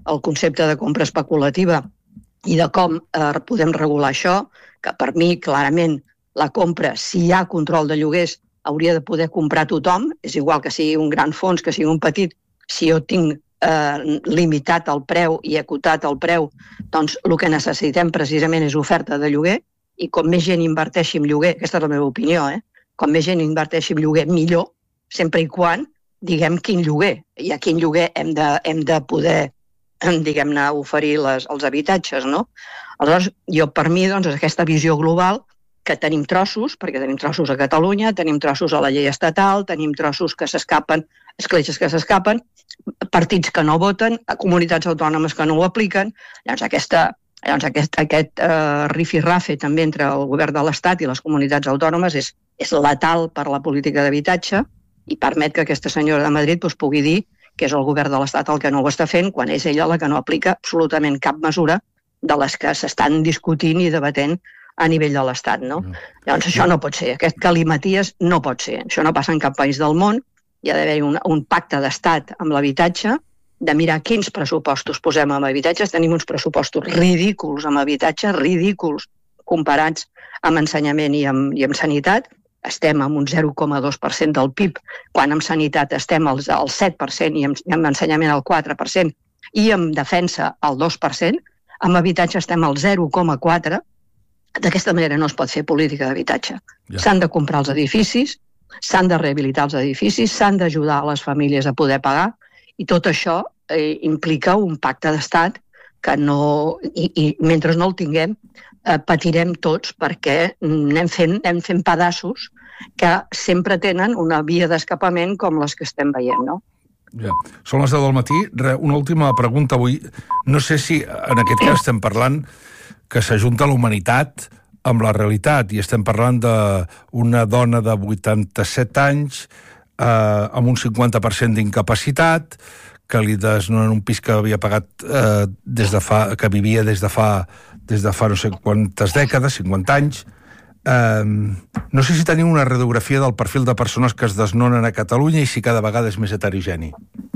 el concepte de compra especulativa i de com eh, podem regular això, que per mi, clarament, la compra, si hi ha control de lloguers, hauria de poder comprar tothom, és igual que sigui un gran fons, que sigui un petit, si jo tinc eh, limitat el preu i acotat el preu, doncs el que necessitem precisament és oferta de lloguer, i com més gent inverteixi en lloguer, aquesta és la meva opinió, eh? com més gent inverteixi en lloguer, millor, sempre i quan diguem quin lloguer, i a quin lloguer hem de, hem de poder, diguem-ne, oferir les, els habitatges, no? Aleshores, jo per mi, doncs, aquesta visió global, que tenim trossos, perquè tenim trossos a Catalunya, tenim trossos a la llei estatal, tenim trossos que s'escapen, escletxes que s'escapen, partits que no voten, comunitats autònomes que no ho apliquen, llavors aquesta... Llavors, aquest, aquest uh, rifirrafe també entre el govern de l'Estat i les comunitats autònomes és, és letal per la política d'habitatge i permet que aquesta senyora de Madrid doncs, pugui dir que és el govern de l'Estat el que no ho està fent quan és ella la que no aplica absolutament cap mesura de les que s'estan discutint i debatent a nivell de l'Estat. No? Mm. Llavors, això no pot ser. Aquest calimaties no pot ser. Això no passa en cap país del món. Hi ha d'haver un, un pacte d'Estat amb l'habitatge, de mirar quins pressupostos posem en habitatges. Tenim uns pressupostos ridículs amb habitatge, ridículs comparats amb ensenyament i amb, i amb sanitat. Estem amb un zero coma dos per cent del P I B, quan en sanitat estem al, al set per cent i amb, amb ensenyament al quatre per cent i amb defensa al dos per cent. Amb habitatge estem al zero coma quatre. D'aquesta manera no es pot fer política d'habitatge. Ja. S'han de comprar els edificis, s'han de rehabilitar els edificis, s'han d'ajudar a les famílies a poder pagar, i tot això eh, implica un pacte d'estat que no... I, i mentre no el tinguem, eh, patirem tots perquè anem fent, anem fent pedassos que sempre tenen una via d'escapament com les que estem veient, no? Ja. Són les deu del matí. Re, una última pregunta avui. No sé si en aquest cas estem parlant que s'ajunta la humanitat amb la realitat i estem parlant d'una dona de vuitanta-set anys Eh, amb un cinquanta per cent d'incapacitat, que li desnonen un pis que havia pagat eh, des de fa, que vivia des de fa des de fa no sé quantes dècades, cinquanta anys. Eh, no sé si teniu una radiografia del perfil de persones que es desnonen a Catalunya i si cada vegada és més heterogeni.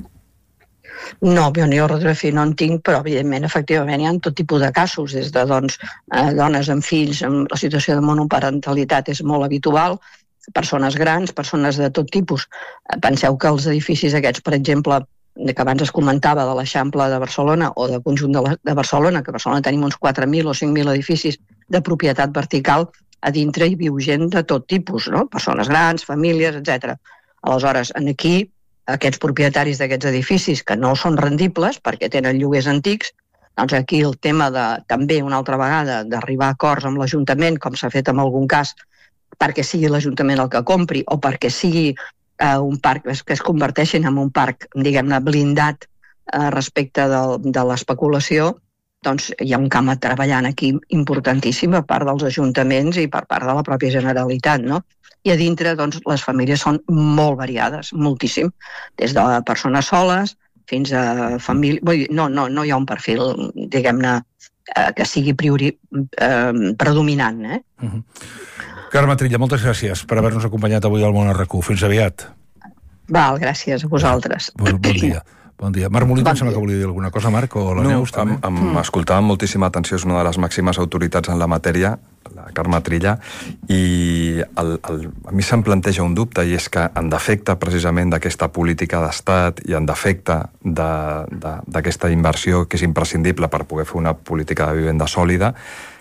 No, jo ni radiografia no en tinc, però evidentment, efectivament, hi ha tot tipus de casos, des de doncs, eh, dones amb fills, amb la situació de monoparentalitat és molt habitual, persones grans, persones de tot tipus. Penseu que els edificis aquests, per exemple, que abans es comentava de l'Eixample de Barcelona o del conjunt de, la, de Barcelona, que a Barcelona tenim uns quatre mil o cinc mil edificis de propietat vertical, a dintre hi viu gent de tot tipus, no? Persones grans, famílies, etcètera. Aleshores, aquí, aquests propietaris d'aquests edificis que no són rendibles perquè tenen lloguers antics, doncs aquí el tema de, també una altra vegada, d'arribar a acords amb l'Ajuntament, com s'ha fet en algun cas, perquè sigui l'Ajuntament el que compri o perquè sigui eh, un parc que es converteixin en un parc, diguem-ne, blindat eh, respecte de, de l'especulació, doncs hi ha un camp a treballar aquí importantíssim per part dels ajuntaments i per part de la pròpia Generalitat, no? I a dintre, doncs, les famílies són molt variades, moltíssim, des de persones soles fins a famílies... Vull dir, no, no, no hi ha un perfil, diguem-ne, eh, que sigui priori, eh, predominant, eh? Uh-huh. Carme Trilla, moltes gràcies per haver-nos acompanyat avui al Món R Q. Fins aviat. Val, gràcies a vosaltres. Bon, bon dia. Bon dia. Marc Molins, bon em sembla que volia dir alguna cosa, Marc, o la no, Neus, també? Em, em mm. escoltava amb moltíssima atenció, és una de les màximes autoritats en la matèria, la Carme Trilla, i el, el, a mi se'm planteja un dubte, i és que en defecte precisament d'aquesta política d'estat i en defecte d'aquesta de, de, inversió que és imprescindible per poder fer una política de vivenda sòlida,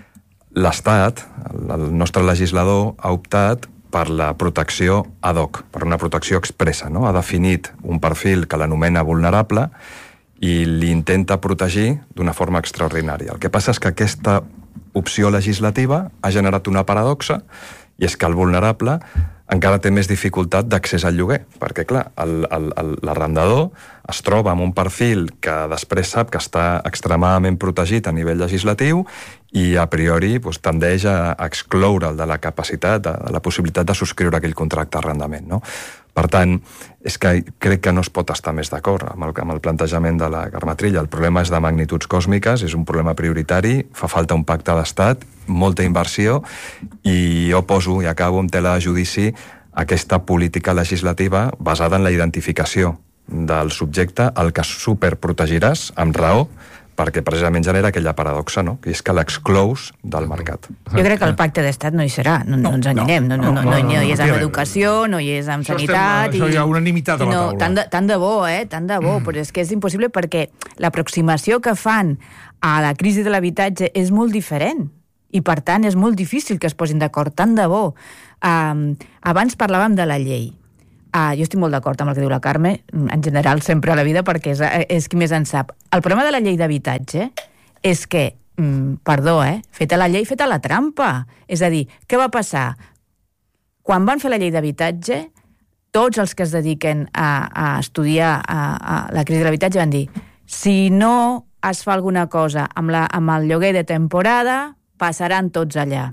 l'Estat, el nostre legislador, ha optat per la protecció ad hoc, per una protecció expressa, no? Ha definit un perfil que l'anomena vulnerable i l'intenta protegir d'una forma extraordinària. El que passa és que aquesta opció legislativa ha generat una paradoxa, i és que el vulnerable encara té més dificultat d'accés al lloguer, perquè, clar, l'arrendador es troba amb un perfil que després sap que està extremadament protegit a nivell legislatiu i a priori doncs, tendeix a excloure'l de la capacitat, de, de la possibilitat de subscriure aquell contracte d'arrendament, no? Per tant, és que crec que no es pot estar més d'acord amb, el, amb el plantejament de la Carme Trilla. El problema és de magnituds còsmiques, és un problema prioritari, fa falta un pacte d'estat, molta inversió, i jo poso, i acabo amb tela de judici, aquesta política legislativa basada en la identificació del subjecte el que superprotegiràs amb raó, perquè precisament genera aquella paradoxa, no? Que és que l'exclous del mercat. Jo crec que el pacte d'estat no hi serà, no, no ens enganyem, no, no, no, no, no hi és amb educació, no hi és amb sanitat... Això hi ha unanimitat a la taula. Tant de, tant de bo, eh? Tant de bo, però és que és impossible perquè l'aproximació que fan a la crisi de l'habitatge és molt diferent i, per tant, és molt difícil que es posin d'acord, tant de bo. Um, abans parlàvem de la llei. Ah, jo estic molt d'acord amb el que diu la Carme, en general sempre a la vida, perquè és, és qui més en sap. El problema de la llei d'habitatge és que, mm, perdó, eh, feta la llei, feta la trampa. És a dir, què va passar? Quan van fer la llei d'habitatge, tots els que es dediquen a, a estudiar a, a la crisi de l'habitatge van dir si no es fa alguna cosa amb, la, amb el lloguer de temporada, passaran tots allà.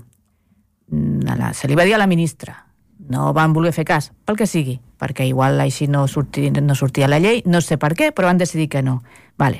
Se li va dir a la ministra. No van voler fer cas, pel que sigui, perquè igual així no sortia, no sortia la llei, no sé per què, però van decidir que no. Vale.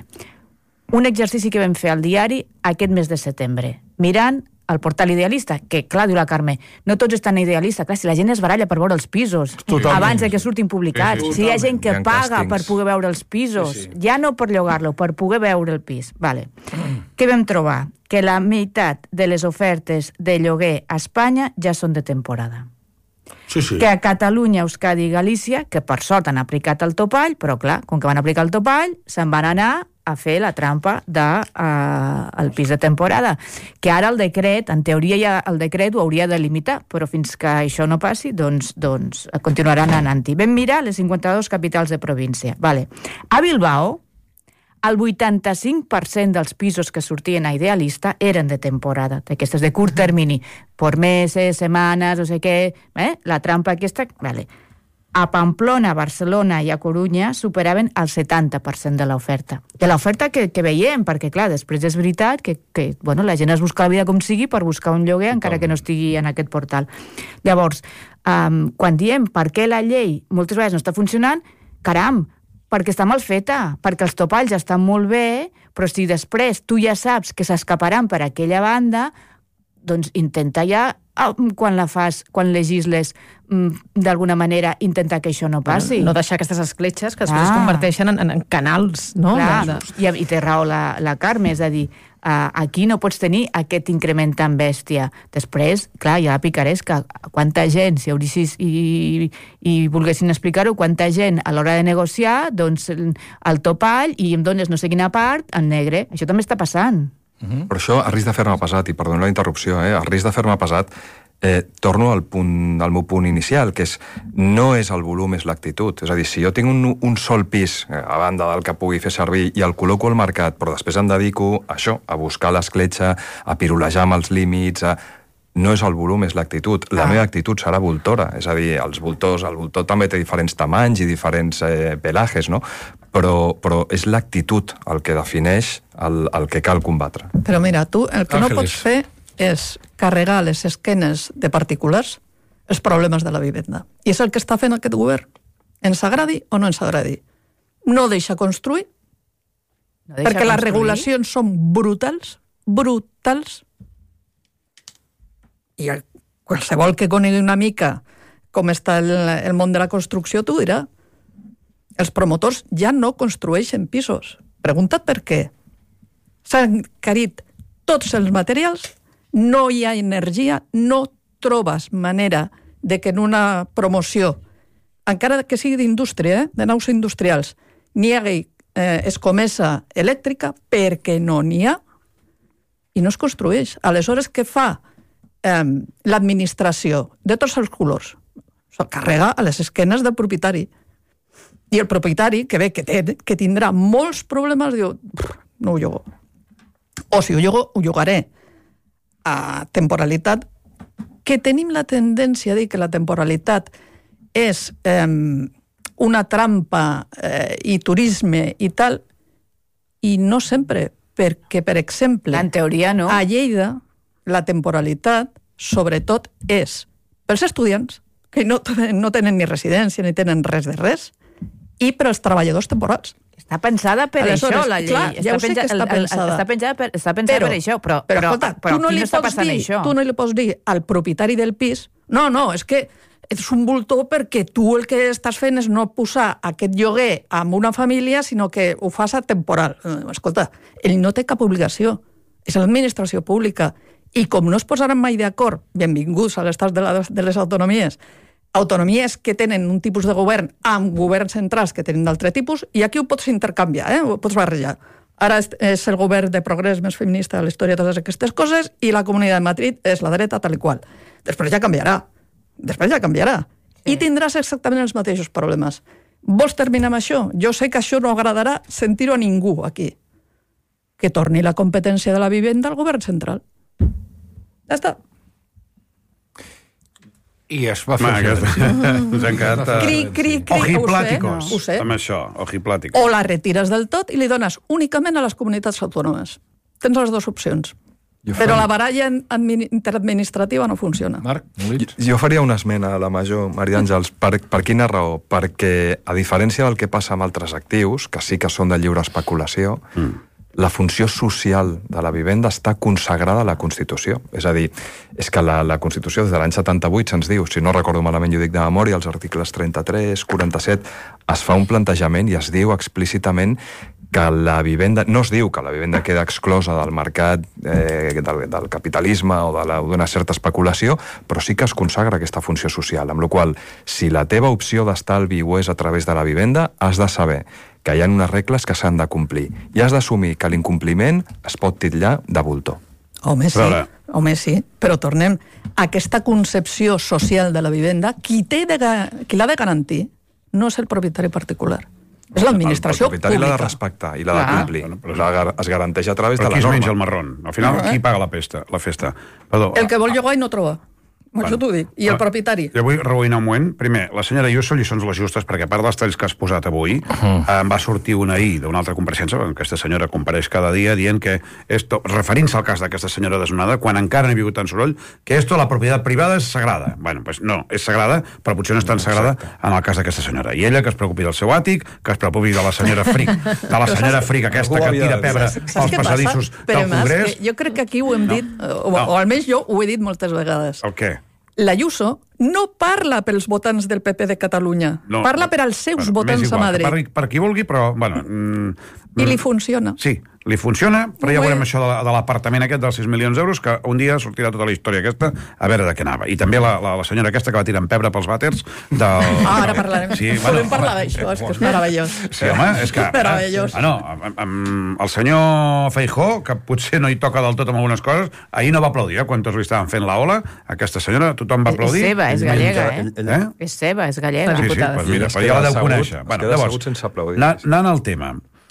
Un exercici que vam fer al diari aquest mes de setembre, mirant el portal Idealista, que, clar, diu la Carme, no tots estan idealistes, clar, si la gent es baralla per veure els pisos, totalment, abans de que surtin publicats, sí, sí, si hi ha gent que paga per poder veure els pisos, sí, sí. Ja no per llogar-lo, per poder veure el pis. Vale. Mm. Què vam trobar? Que la meitat de les ofertes de lloguer a Espanya ja són de temporada. Sí, sí. Que a Catalunya, Euskadi i Galícia, que per sort han aplicat el topall, però clar, com que van aplicar el topall, se'n van anar a fer la trampa del de, uh, pis de temporada, que ara el decret, en teoria ja el decret ho hauria de limitar, però fins que això no passi, doncs, doncs continuaran anant-hi. Vam mirar les cinquanta-dues capitals de província. Vale. A Bilbao, el vuitanta-cinc per cent dels pisos que sortien a Idealista eren de temporada, d'aquestes de curt termini, por meses, setmanes, no sé què, eh? La trampa aquesta... Vale. A Pamplona, Barcelona i a Corunya superaven el setanta per cent de l'oferta. De l'oferta que, que veiem, perquè, clar, després és veritat que, que bueno, la gent es busca la vida com sigui per buscar un lloguer, encara que no estigui en aquest portal. Llavors, um, quan diem per què la llei moltes vegades no està funcionant, caram, perquè està mal feta, perquè els topalls estan molt bé, però si després tu ja saps que s'escaparan per aquella banda, doncs intenta ja, quan la fas, quan legisles, d'alguna manera intentar que això no passi. No deixar aquestes escletxes que després ah. es converteixen en, en canals, no? Clar, de... I, i té raó la, la Carme, és a dir, uh, aquí no pots tenir aquest increment tan bèstia. Després, clar, hi ha la picaresca. Quanta gent, si haurissis i, i volguessin explicar-ho, quanta gent a l'hora de negociar, doncs el topall i em dones no sé quina part en negre. Això també està passant. Uh-huh. Però això, a risc de fer-me pesat, i perdona la interrupció, eh? a risc de fer-me pesat, eh, torno al, punt, al meu punt inicial, que és no és el volum, és l'actitud. És a dir, si jo tinc un, un sol pis, eh, a banda del que pugui fer servir, i el col·loco al mercat, però després em dedico a això, a buscar l'escletxa, a pirulejar amb els límits, a... no és el volum, és l'actitud. La ah. meva actitud serà voltora, és a dir, els voltors, el voltor també té diferents tamanys i diferents eh, pelajes, no? Però, però és l'actitud el que defineix el, el que cal combatre. Però mira, tu el que Àngeles. no pots fer és carregar les esquenes de particulars els problemes de la vivenda. I és el que està fent aquest govern. Ens agradi o no ens agradi. No deixa construir, no deixa perquè construir? Les regulacions són brutals, brutals, i qualsevol que conegui una mica com està el, el món de la construcció t'ho dirà. Els promotors ja no construeixen pisos. Pregunta't per què. S'han carit tots els materials, no hi ha energia, no trobes manera de que en una promoció, encara que sigui d'indústria, eh, de naus industrials, n'hi hagi eh, escomesa elèctrica perquè no n'hi ha i no es construeix. Aleshores, què fa eh, l'administració de tots els colors? Se'l carrega a les esquenes del propietari. I el propietari, que ve que, té, que tindrà molts problemes, diu, no ho llogo. O si ho llogo, ho llogaré a temporalitat, que tenim la tendència a dir que la temporalitat és eh, una trampa eh, i turisme i tal, i no sempre, perquè, per exemple, en teoria, no. A Lleida, la temporalitat, sobretot, és pels estudiants, que no, no tenen ni residència ni tenen res de res, i per als treballadors temporals. Està pensada per Aleshores, això, la llei. Clar, ja està ho sé que està pensada. Està pensada per, està pensada però, per això, però, però, però, escolta, però tu no aquí li no està pots passant dir, això. Tu no li pots dir al propietari del pis, no, no, és que és un voltor perquè tu el que estàs fent és no posar aquest lloguer amb una família, sinó que ho fas a temporal. Escolta, ell no té cap obligació. És l'administració pública. I com no es posaran mai d'acord, benvinguts a l'estat de, la, de les autonomies, autonomies que tenen un tipus de govern amb governs centrals que tenen d'altre tipus, i aquí ho pots intercanviar, eh? Ho pots barrejar. Ara és, és el govern de progrés més feminista de la història de totes aquestes coses i la Comunitat de Madrid és la dreta tal i qual. Després ja canviarà. Després ja canviarà. Sí. I tindràs exactament els mateixos problemes. Vols terminar amb això? Jo sé que això no agradarà sentir-ho a ningú aquí. Que torni la competència de la vivenda al govern central. Ja està. I es va fer... Ens han quedat... Cri, cri, cri. Ojipláticos. Ho sé. Amb això, ojipláticos. O la retires del tot i li dones únicament a les comunitats autònomes. Tens les dues opcions. Però la baralla interadministrativa no funciona. Marc, jo, jo faria una esmena a la major, Maria Àngels. Per, per quina raó? Perquè, a diferència del que passa amb altres actius, que sí que són de lliure especulació, mm. la funció social de la vivenda està consagrada a la Constitució. És a dir, és que la, la Constitució des de l'any setanta-vuit se'ns diu, si no recordo malament, jo dic de memòria, els articles trenta-tres, quaranta-set, es fa un plantejament i es diu explícitament que la vivenda, no es diu que la vivenda queda exclosa del mercat, eh, del, del capitalisme o d'una certa especulació, però sí que es consagra aquesta funció social, amb la qual cosa, si la teva opció d'estalvi ho és a través de la vivenda, has de saber que hi ha unes regles que s'han de complir. I has d'assumir que l'incompliment es pot titllar de voltor. Home, sí, però... home, sí. Però tornem a aquesta concepció social de la vivenda. Qui té de, qui l'ha de garantir no és el propietari particular. És l'administració pública. El propietari l'ha de respectar i l'ha de complir. Bueno, però es garanteix a través però de la norma. Però qui es menja el marrón? Al final, qui paga la festa? La festa? Perdó, el que vol llogar i no troba. Bueno, això t'ho dic. I el propietari? Jo vull reboinar un moment. Primer, la senyora Ayuso, lliçons les justes, perquè a part dels talls que has posat avui, uh-huh. em va sortir una ahir d'una altra compareixença, aquesta senyora compareix cada dia dient que, esto, referint-se al cas d'aquesta senyora desnonada, quan encara no hi ha hagut tant soroll, que esto, la propietat privada és sagrada. Bueno, pues no, és sagrada, però potser no és tan sagrada en el cas d'aquesta senyora. I ella, que es preocupi del seu àtic, que es preocupi de la senyora Fric, de la senyora Fric aquesta que tira pebre als passadissos del Congrés. Jo crec que aquí ho hem dit, o, o almenys jo ho he dit moltes vegades. El què? L'Ayuso no parla pels votants del P P de Catalunya, no, parla per als seus bueno, votants igual, a Madrid. Per, per qui vulgui, però... Bueno, mm, I li funciona. Sí, li funciona, però ja veurem això de, de l'apartament aquest dels sis milions d'euros, que un dia sortirà tota la història aquesta, a veure de què anava. I també la, la, la senyora aquesta que va tirar en pebre pels vàters del... Ah, ara parlarem. Sí, bueno, podem parlar d'això, és que és meravellós. Sí, home, és que... Meravellós. Ah, no, amb, amb el senyor Feijó, que potser no hi toca del tot amb algunes coses, ahir no va aplaudir, eh? Quan tots li estaven fent la ola, aquesta senyora, tothom va aplaudir. És seva, és gallega, eh? eh? És seva, és gallega. Sí, sí, pues mira, però ja la deu conèixer. Bueno, llavors, sense aplaudir. Anant al tema...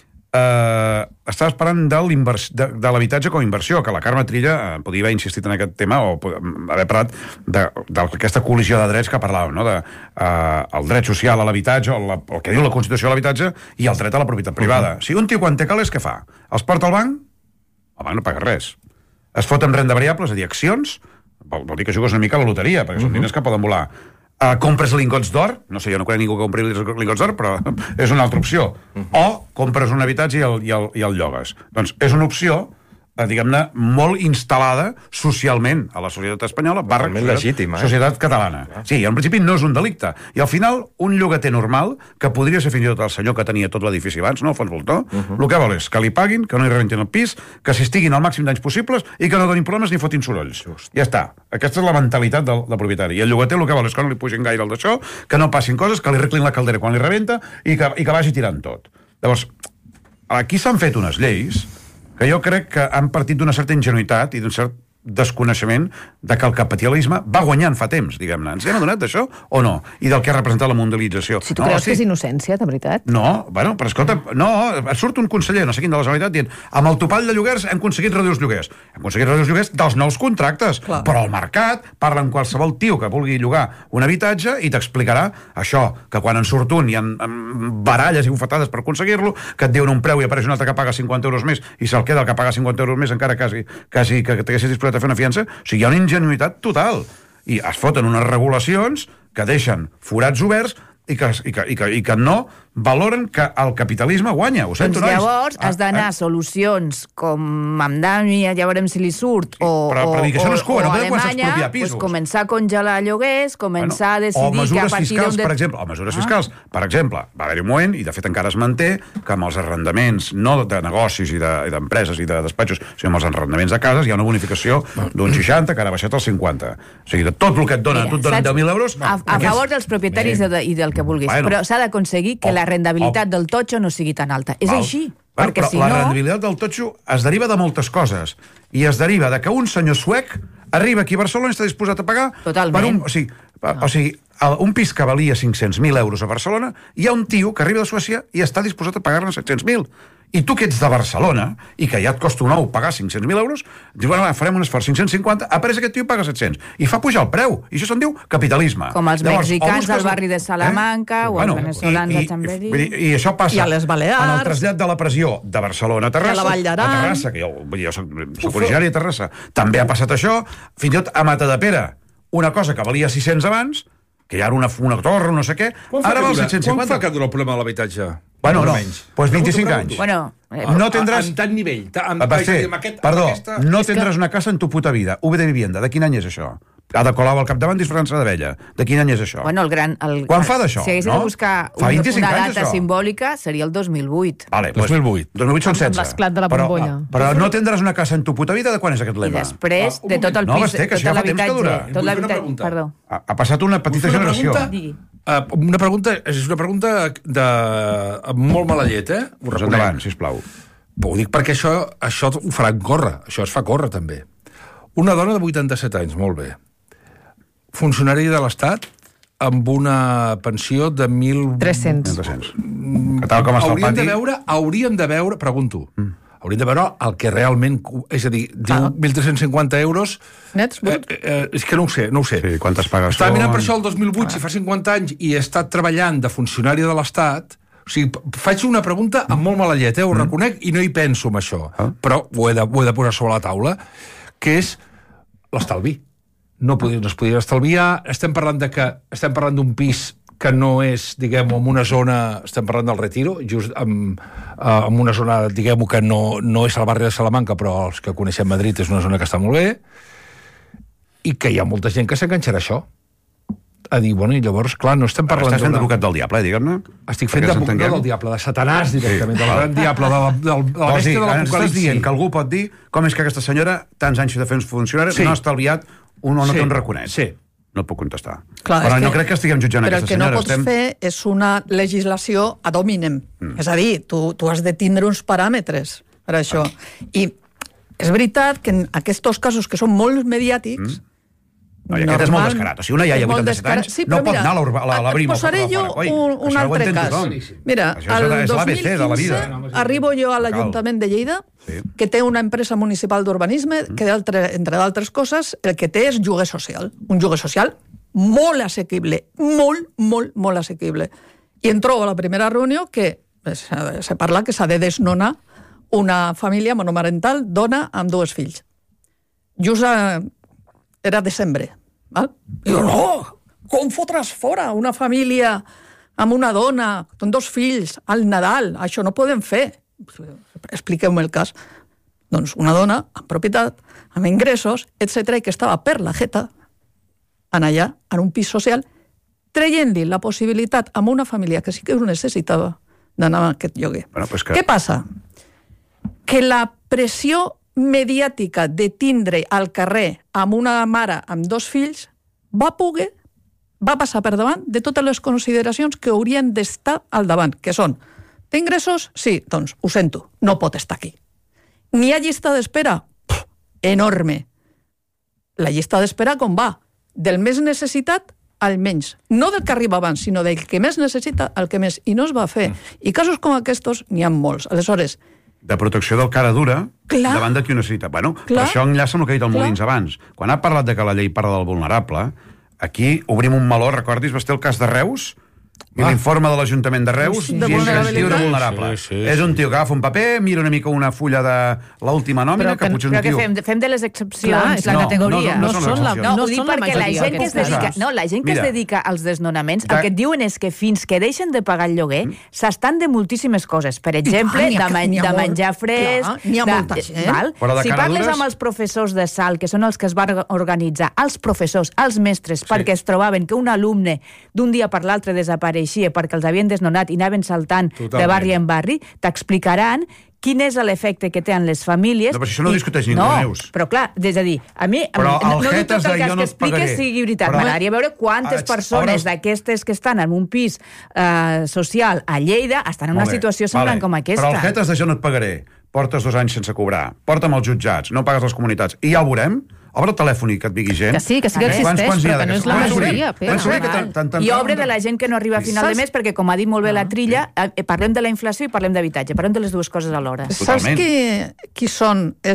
Uh, estàs parlant de, de, de l'habitatge com a inversió, que la Carme Trilla uh, podia haver insistit en aquest tema o haver parlat d'aquesta col·lisió de drets que parlàvem, no? de, uh, el dret social a l'habitatge, el, el que diu la Constitució a l'habitatge i el dret a la propietat privada. Uh-huh. Si un tio quan té calés, què fa? Els porta al banc? El banc no paga res. Es fot amb renda variable, és a dir, accions, vol, vol dir que jugues una mica a la loteria, perquè uh-huh. són diners que poden volar. Uh, compres lingots d'or, no sé, jo no conec ningú que compri lingots d'or, però és una altra opció. Uh-huh. O compres un habitatge i el, i el, i el llogues. Doncs és una opció, eh, diguem-ne, molt instal·lada socialment a la societat espanyola, barra legítima, eh? Societat catalana. Uh-huh. Sí, en principi no és un delicte. I al final, un llogater normal, que podria ser fins i tot el senyor que tenia tot l'edifici abans, no, Fons Voltor, uh-huh. el que vol és que li paguin, que no hi rebentin el pis, que s'estiguin al màxim d'anys possibles i que no donin problemes ni fotin sorolls. Just. Ja està. Aquesta és la mentalitat del, del propietari. I el llogater el que vol és que no li pugin gaire el d'això, que no passin coses, que li arreglin la caldera quan li rebenta i que, i que vagi tirant tot. Llavors, aquí s'han fet unes lleis que jo crec que han partit d'una certa ingenuïtat i d'un cert desconeixement de que el capitalisme va guanyant fa temps, diguem-ne. Ens hem adonat d'això o no? I del que ha representat la mundialització. Si tu no, creus sí. que és innocència, de veritat? No, bueno, però escolta, no, et surt un conseller, no sé quin de la Generalitat, dient amb el topall de lloguers hem aconseguit reduir els lloguers. Hem aconseguit reduir els lloguers dels nous contractes. Clar. Però al mercat parla amb qualsevol tio que vulgui llogar un habitatge i t'explicarà això, que quan en surt un hi ha baralles i bufetades per aconseguir-lo, que et diuen un preu i apareix un altre que paga cinquanta euros més i se'l queda el que paga cinquanta euros més encara quasi, quasi que t'haguessis disposat a fer una fiança. O sigui, hi ha una ingenuïtat total. I es foten unes regulacions que deixen forats oberts i que, i que, i que, i que no valoren que el capitalisme guanya. Ho sento, doncs nois. Llavors has d'anar Ah, a solucions com amb Dami, ja veurem si li surt, o, però, però o, dir que això no és Cuba, o no podem començar a Alemanya, expropiar pisos. pues, començar a congelar lloguers, començar bueno, a decidir o mesures que a partir fiscals, d'un... per exemple, o mesures fiscals. Per exemple, va haver-hi un moment, i de fet encara es manté, que amb els arrendaments, no de negocis i d'empreses i de despatxos, sinó amb els arrendaments de cases, hi ha una bonificació d'un seixanta, que ara ha baixat al cinquanta. O sigui, de tot el que et donen, Mira, tu et donen saps? deu mil euros... A, a favor dels propietaris de, i del que vulguis, Bueno. però s'ha d'aconseguir que O- la rendabilitat o- del totxo no sigui tan alta. És Val. així, Bueno, perquè però si la no... rendibilitat del totxo es deriva de moltes coses. I es deriva de que un senyor suec arriba aquí a Barcelona i està disposat a pagar... Totalment. Per un, o sigui, no. o sigui, el- un pis que valia cinc-cents mil euros a Barcelona, hi ha un tio que arriba de Suècia i està disposat a pagar-ne set-cents mil. I tu que ets de Barcelona, i que ja et costa un ou pagar cinc-cents mil euros, dius, bueno, va, farem un esforç, cinc-cents cinquanta, apareix aquest tio i paga set-cents. I fa pujar el preu. I això se'n diu capitalisme. Com els Llavors, mexicans busques- al barri de Salamanca, eh? o els venezolans i, a i, Chamberí. vull dir, I això passa I a les Balears. en el trasllat de la pressió de Barcelona a Terrassa, I a la Vall d'Aran. a Terrassa, que jo, vull dir, jo soc, soc originari de Terrassa. També ha passat això, fins i tot a Matadepera, una cosa que valia sis-cents abans, que ja era una, una torre, no sé què, ara val set-cents cinquanta. Quan fa que dura el problema de l'habitatge? Bueno, no, Menys. pues vint-i-cinc anys. Bueno, Eh, no tindràs... En tant nivell. Amb, Va ser, amb aquest, perdó, amb aquesta... no És tindràs que- una casa en tu puta vida. U B de vivienda, de quin any és això? Ada Colau al capdavant disfressant-se d'abella. De quin any és això? Bueno, el gran... El, Quan fa d'això, Si haguessis no? de buscar Fa un, vint-i-cinc una anys, data això. simbòlica, seria el dos mil vuit. Vale, dos mil vuit. dos mil vuit són Amb setze. l'esclat de la Però, bombolla. però no tindràs una casa en tu puta vida, de quan és aquest I lema? després, de tot el No, pis, Basté, que tot això ja fa temps que l'habitatge... dura. Tot Vull fer una l'habitatge... pregunta. Perdó. Ha, ha passat una petita Vull fer una generació. pregunta? Digui. Uh, una pregunta, és una pregunta de, amb molt mala llet, eh? Ho Pues reconec. endavant, sisplau. Però ho dic perquè això, això ho faran córrer, això es fa córrer també. Una dona de vuitanta-set anys, molt bé. Funcionari de l'Estat amb una pensió de mil... tres-cents. tres-cents. Que tal com està el Hauríem pati... de veure, hauríem de veure, pregunto, mm. hauríem de veure el que realment... És a dir, diu mil tres-cents cinquanta euros... Nets, eh, eh, és que no ho sé, no ho sé. Sí, quantes pagues Estava són? mirant per això el dos mil vuit, si fa cinquanta anys, i he estat treballant de funcionari de l'Estat... O sigui, faig una pregunta amb molt mala llet, eh? Ho mm. reconec, i no hi penso en això. Ah. Però ho he, de, ho he de posar sobre la taula, que és l'estalvi. No, podria, no es podria estalviar. Estem parlant de que estem parlant d'un pis que no és, diguem-ho, en una zona... Estem parlant del Retiro, just en, en una zona, diguem-ho, que no, no és al barri de Salamanca, però els que coneixem Madrid és una zona que està molt bé, i que hi ha molta gent que s'enganxarà a això. A dir, bueno, i llavors, clar, no estem parlant... Estàs fent d'una- d'advocat del diable, diguem-ne? Estic fent Perquè ens d'advocat entenguem. del diable, de Satanàs directament, del gran diable, de la, del, de la O sigui, bèstia de ara ens estàs l'apocalipsi. dient que algú pot dir com és que aquesta senyora, tants anys de fer funcionari, Sí. no ha estalviat un o no Sí. té un reconeix. Sí. No et puc contestar. Clar, però és no que- crec que estiguem jutjant Però el aquesta que no senyora. pots Estem... fer és una legislació ad hominem. Mm. És a dir, tu, tu has de tindre uns paràmetres per això. I és veritat que en aquests casos que són molt mediàtics, mm. No, i aquest és molt descarat. O sigui, una iaia és molt vuitanta-set descarat. anys Sí, no però pot mira, anar a la, a la, a la Brimo. Et posaré jo Oi, un, això un ho altre entén cas. tothom. Mira, Això és el la- és dos l'A B mil C de la vida. quinze arribo jo a l'Ajuntament de Lleida, Sí. que té una empresa municipal d'urbanisme que, d'altre- entre d'altres coses, el que té és lloguer social. Un lloguer social molt assequible, molt, molt, molt assequible. I em trobo a la primera reunió que se, se parla que s'ha de desnonar una família monomarental, dona amb dos fills. Just a, era desembre. Val? I jo, no, com fotràs fora una família amb una dona, amb dos fills, al Nadal? Això no podem fer. Expliqueu-me el cas. Doncs una dona amb propietat, amb ingressos, etcètera, i que estava per la jeta, en allà, en un pis social, traient-li la possibilitat a una família que sí que ho necessitava d'anar a aquest lloguer. Bueno, pues que... Què passa? Que la pressió mediàtica de tindre al carrer amb una mare amb dos fills va poder, va passar per davant de totes les consideracions que haurien d'estar al davant, que són, té ingressos? Sí, doncs ho sento, no pot estar aquí. N'hi ha llista d'espera? Pff, enorme. La llista d'espera com va? Del més necessitat al menys. No del que arriba abans, sinó del que més necessita al que més. I no es va fer. I casos com aquests n'hi ha molts. Aleshores, de protecció del cara dura Clar. davant de qui ho necessita. Bueno, Clar. però això enllaça amb el que ha dit el Clar. Molins abans. Quan ha parlat de que la llei parla del vulnerable, aquí obrim un meló, recordis, va ser el cas de Reus, I l'informe de l'Ajuntament de Reus de és un tio de vulnerable. Sí, sí, sí. És un tio que agafa un paper, mira una mica una fulla de l'última nòmina, però que, que potser és un però tio... que fem, fem de les excepcions Clar, la no, categoria. No, no, no, no, són les no, excepcions. ho dic perquè la gent que es dedica, no, la gent que Mira, es dedica als desnonaments, de- el que et diuen és que fins que deixen de pagar el lloguer, s'estan de moltíssimes coses. Per exemple, n'hi ha- de, man n'hi ha de molt, menjar fresc... clar, n'hi ha de- molta gent. Val? Però de Si cara parles dures- amb els professors de sal, que són els que es van organitzar, els professors, els mestres, perquè es trobaven que un alumne d'un dia per l'altre desapareixia perquè els havien desnonat i anaven saltant Totalment. de barri en barri, t'explicaran quin és l'efecte que té en les famílies. No, però això no ho i- discuteix ningú, no, Neus. però clar, és a dir, a mi Però no, el no dic jetes tot el de que jo no et expliques pagaré. sigui veritat. Però- M'agradaria veure quantes Ah, persones ara- d'aquestes que estan en un pis eh, social a Lleida estan en una Molt bé. situació semblant Vale. com aquesta. Però el jetes de jo no et pagaré. Portes dos anys sense cobrar. Porta'm als jutjats. No pagues les comunitats. I ja ho veurem. Obre el telèfon i que et digui gent. Que sí, que sí que Quants- existeix, quants n'hi ha però que no és la d'aquests? Quants majoria, n'hi ha? Pere. Quants n'hi ha que Val. tan- tan- tan- I obre de la gent que no arriba a final de mes, perquè, com ha dit molt bé la Trilla, eh, parlem de la inflació i parlem d'habitatge. Parlem de les dues coses alhora. Saps qui, qui són els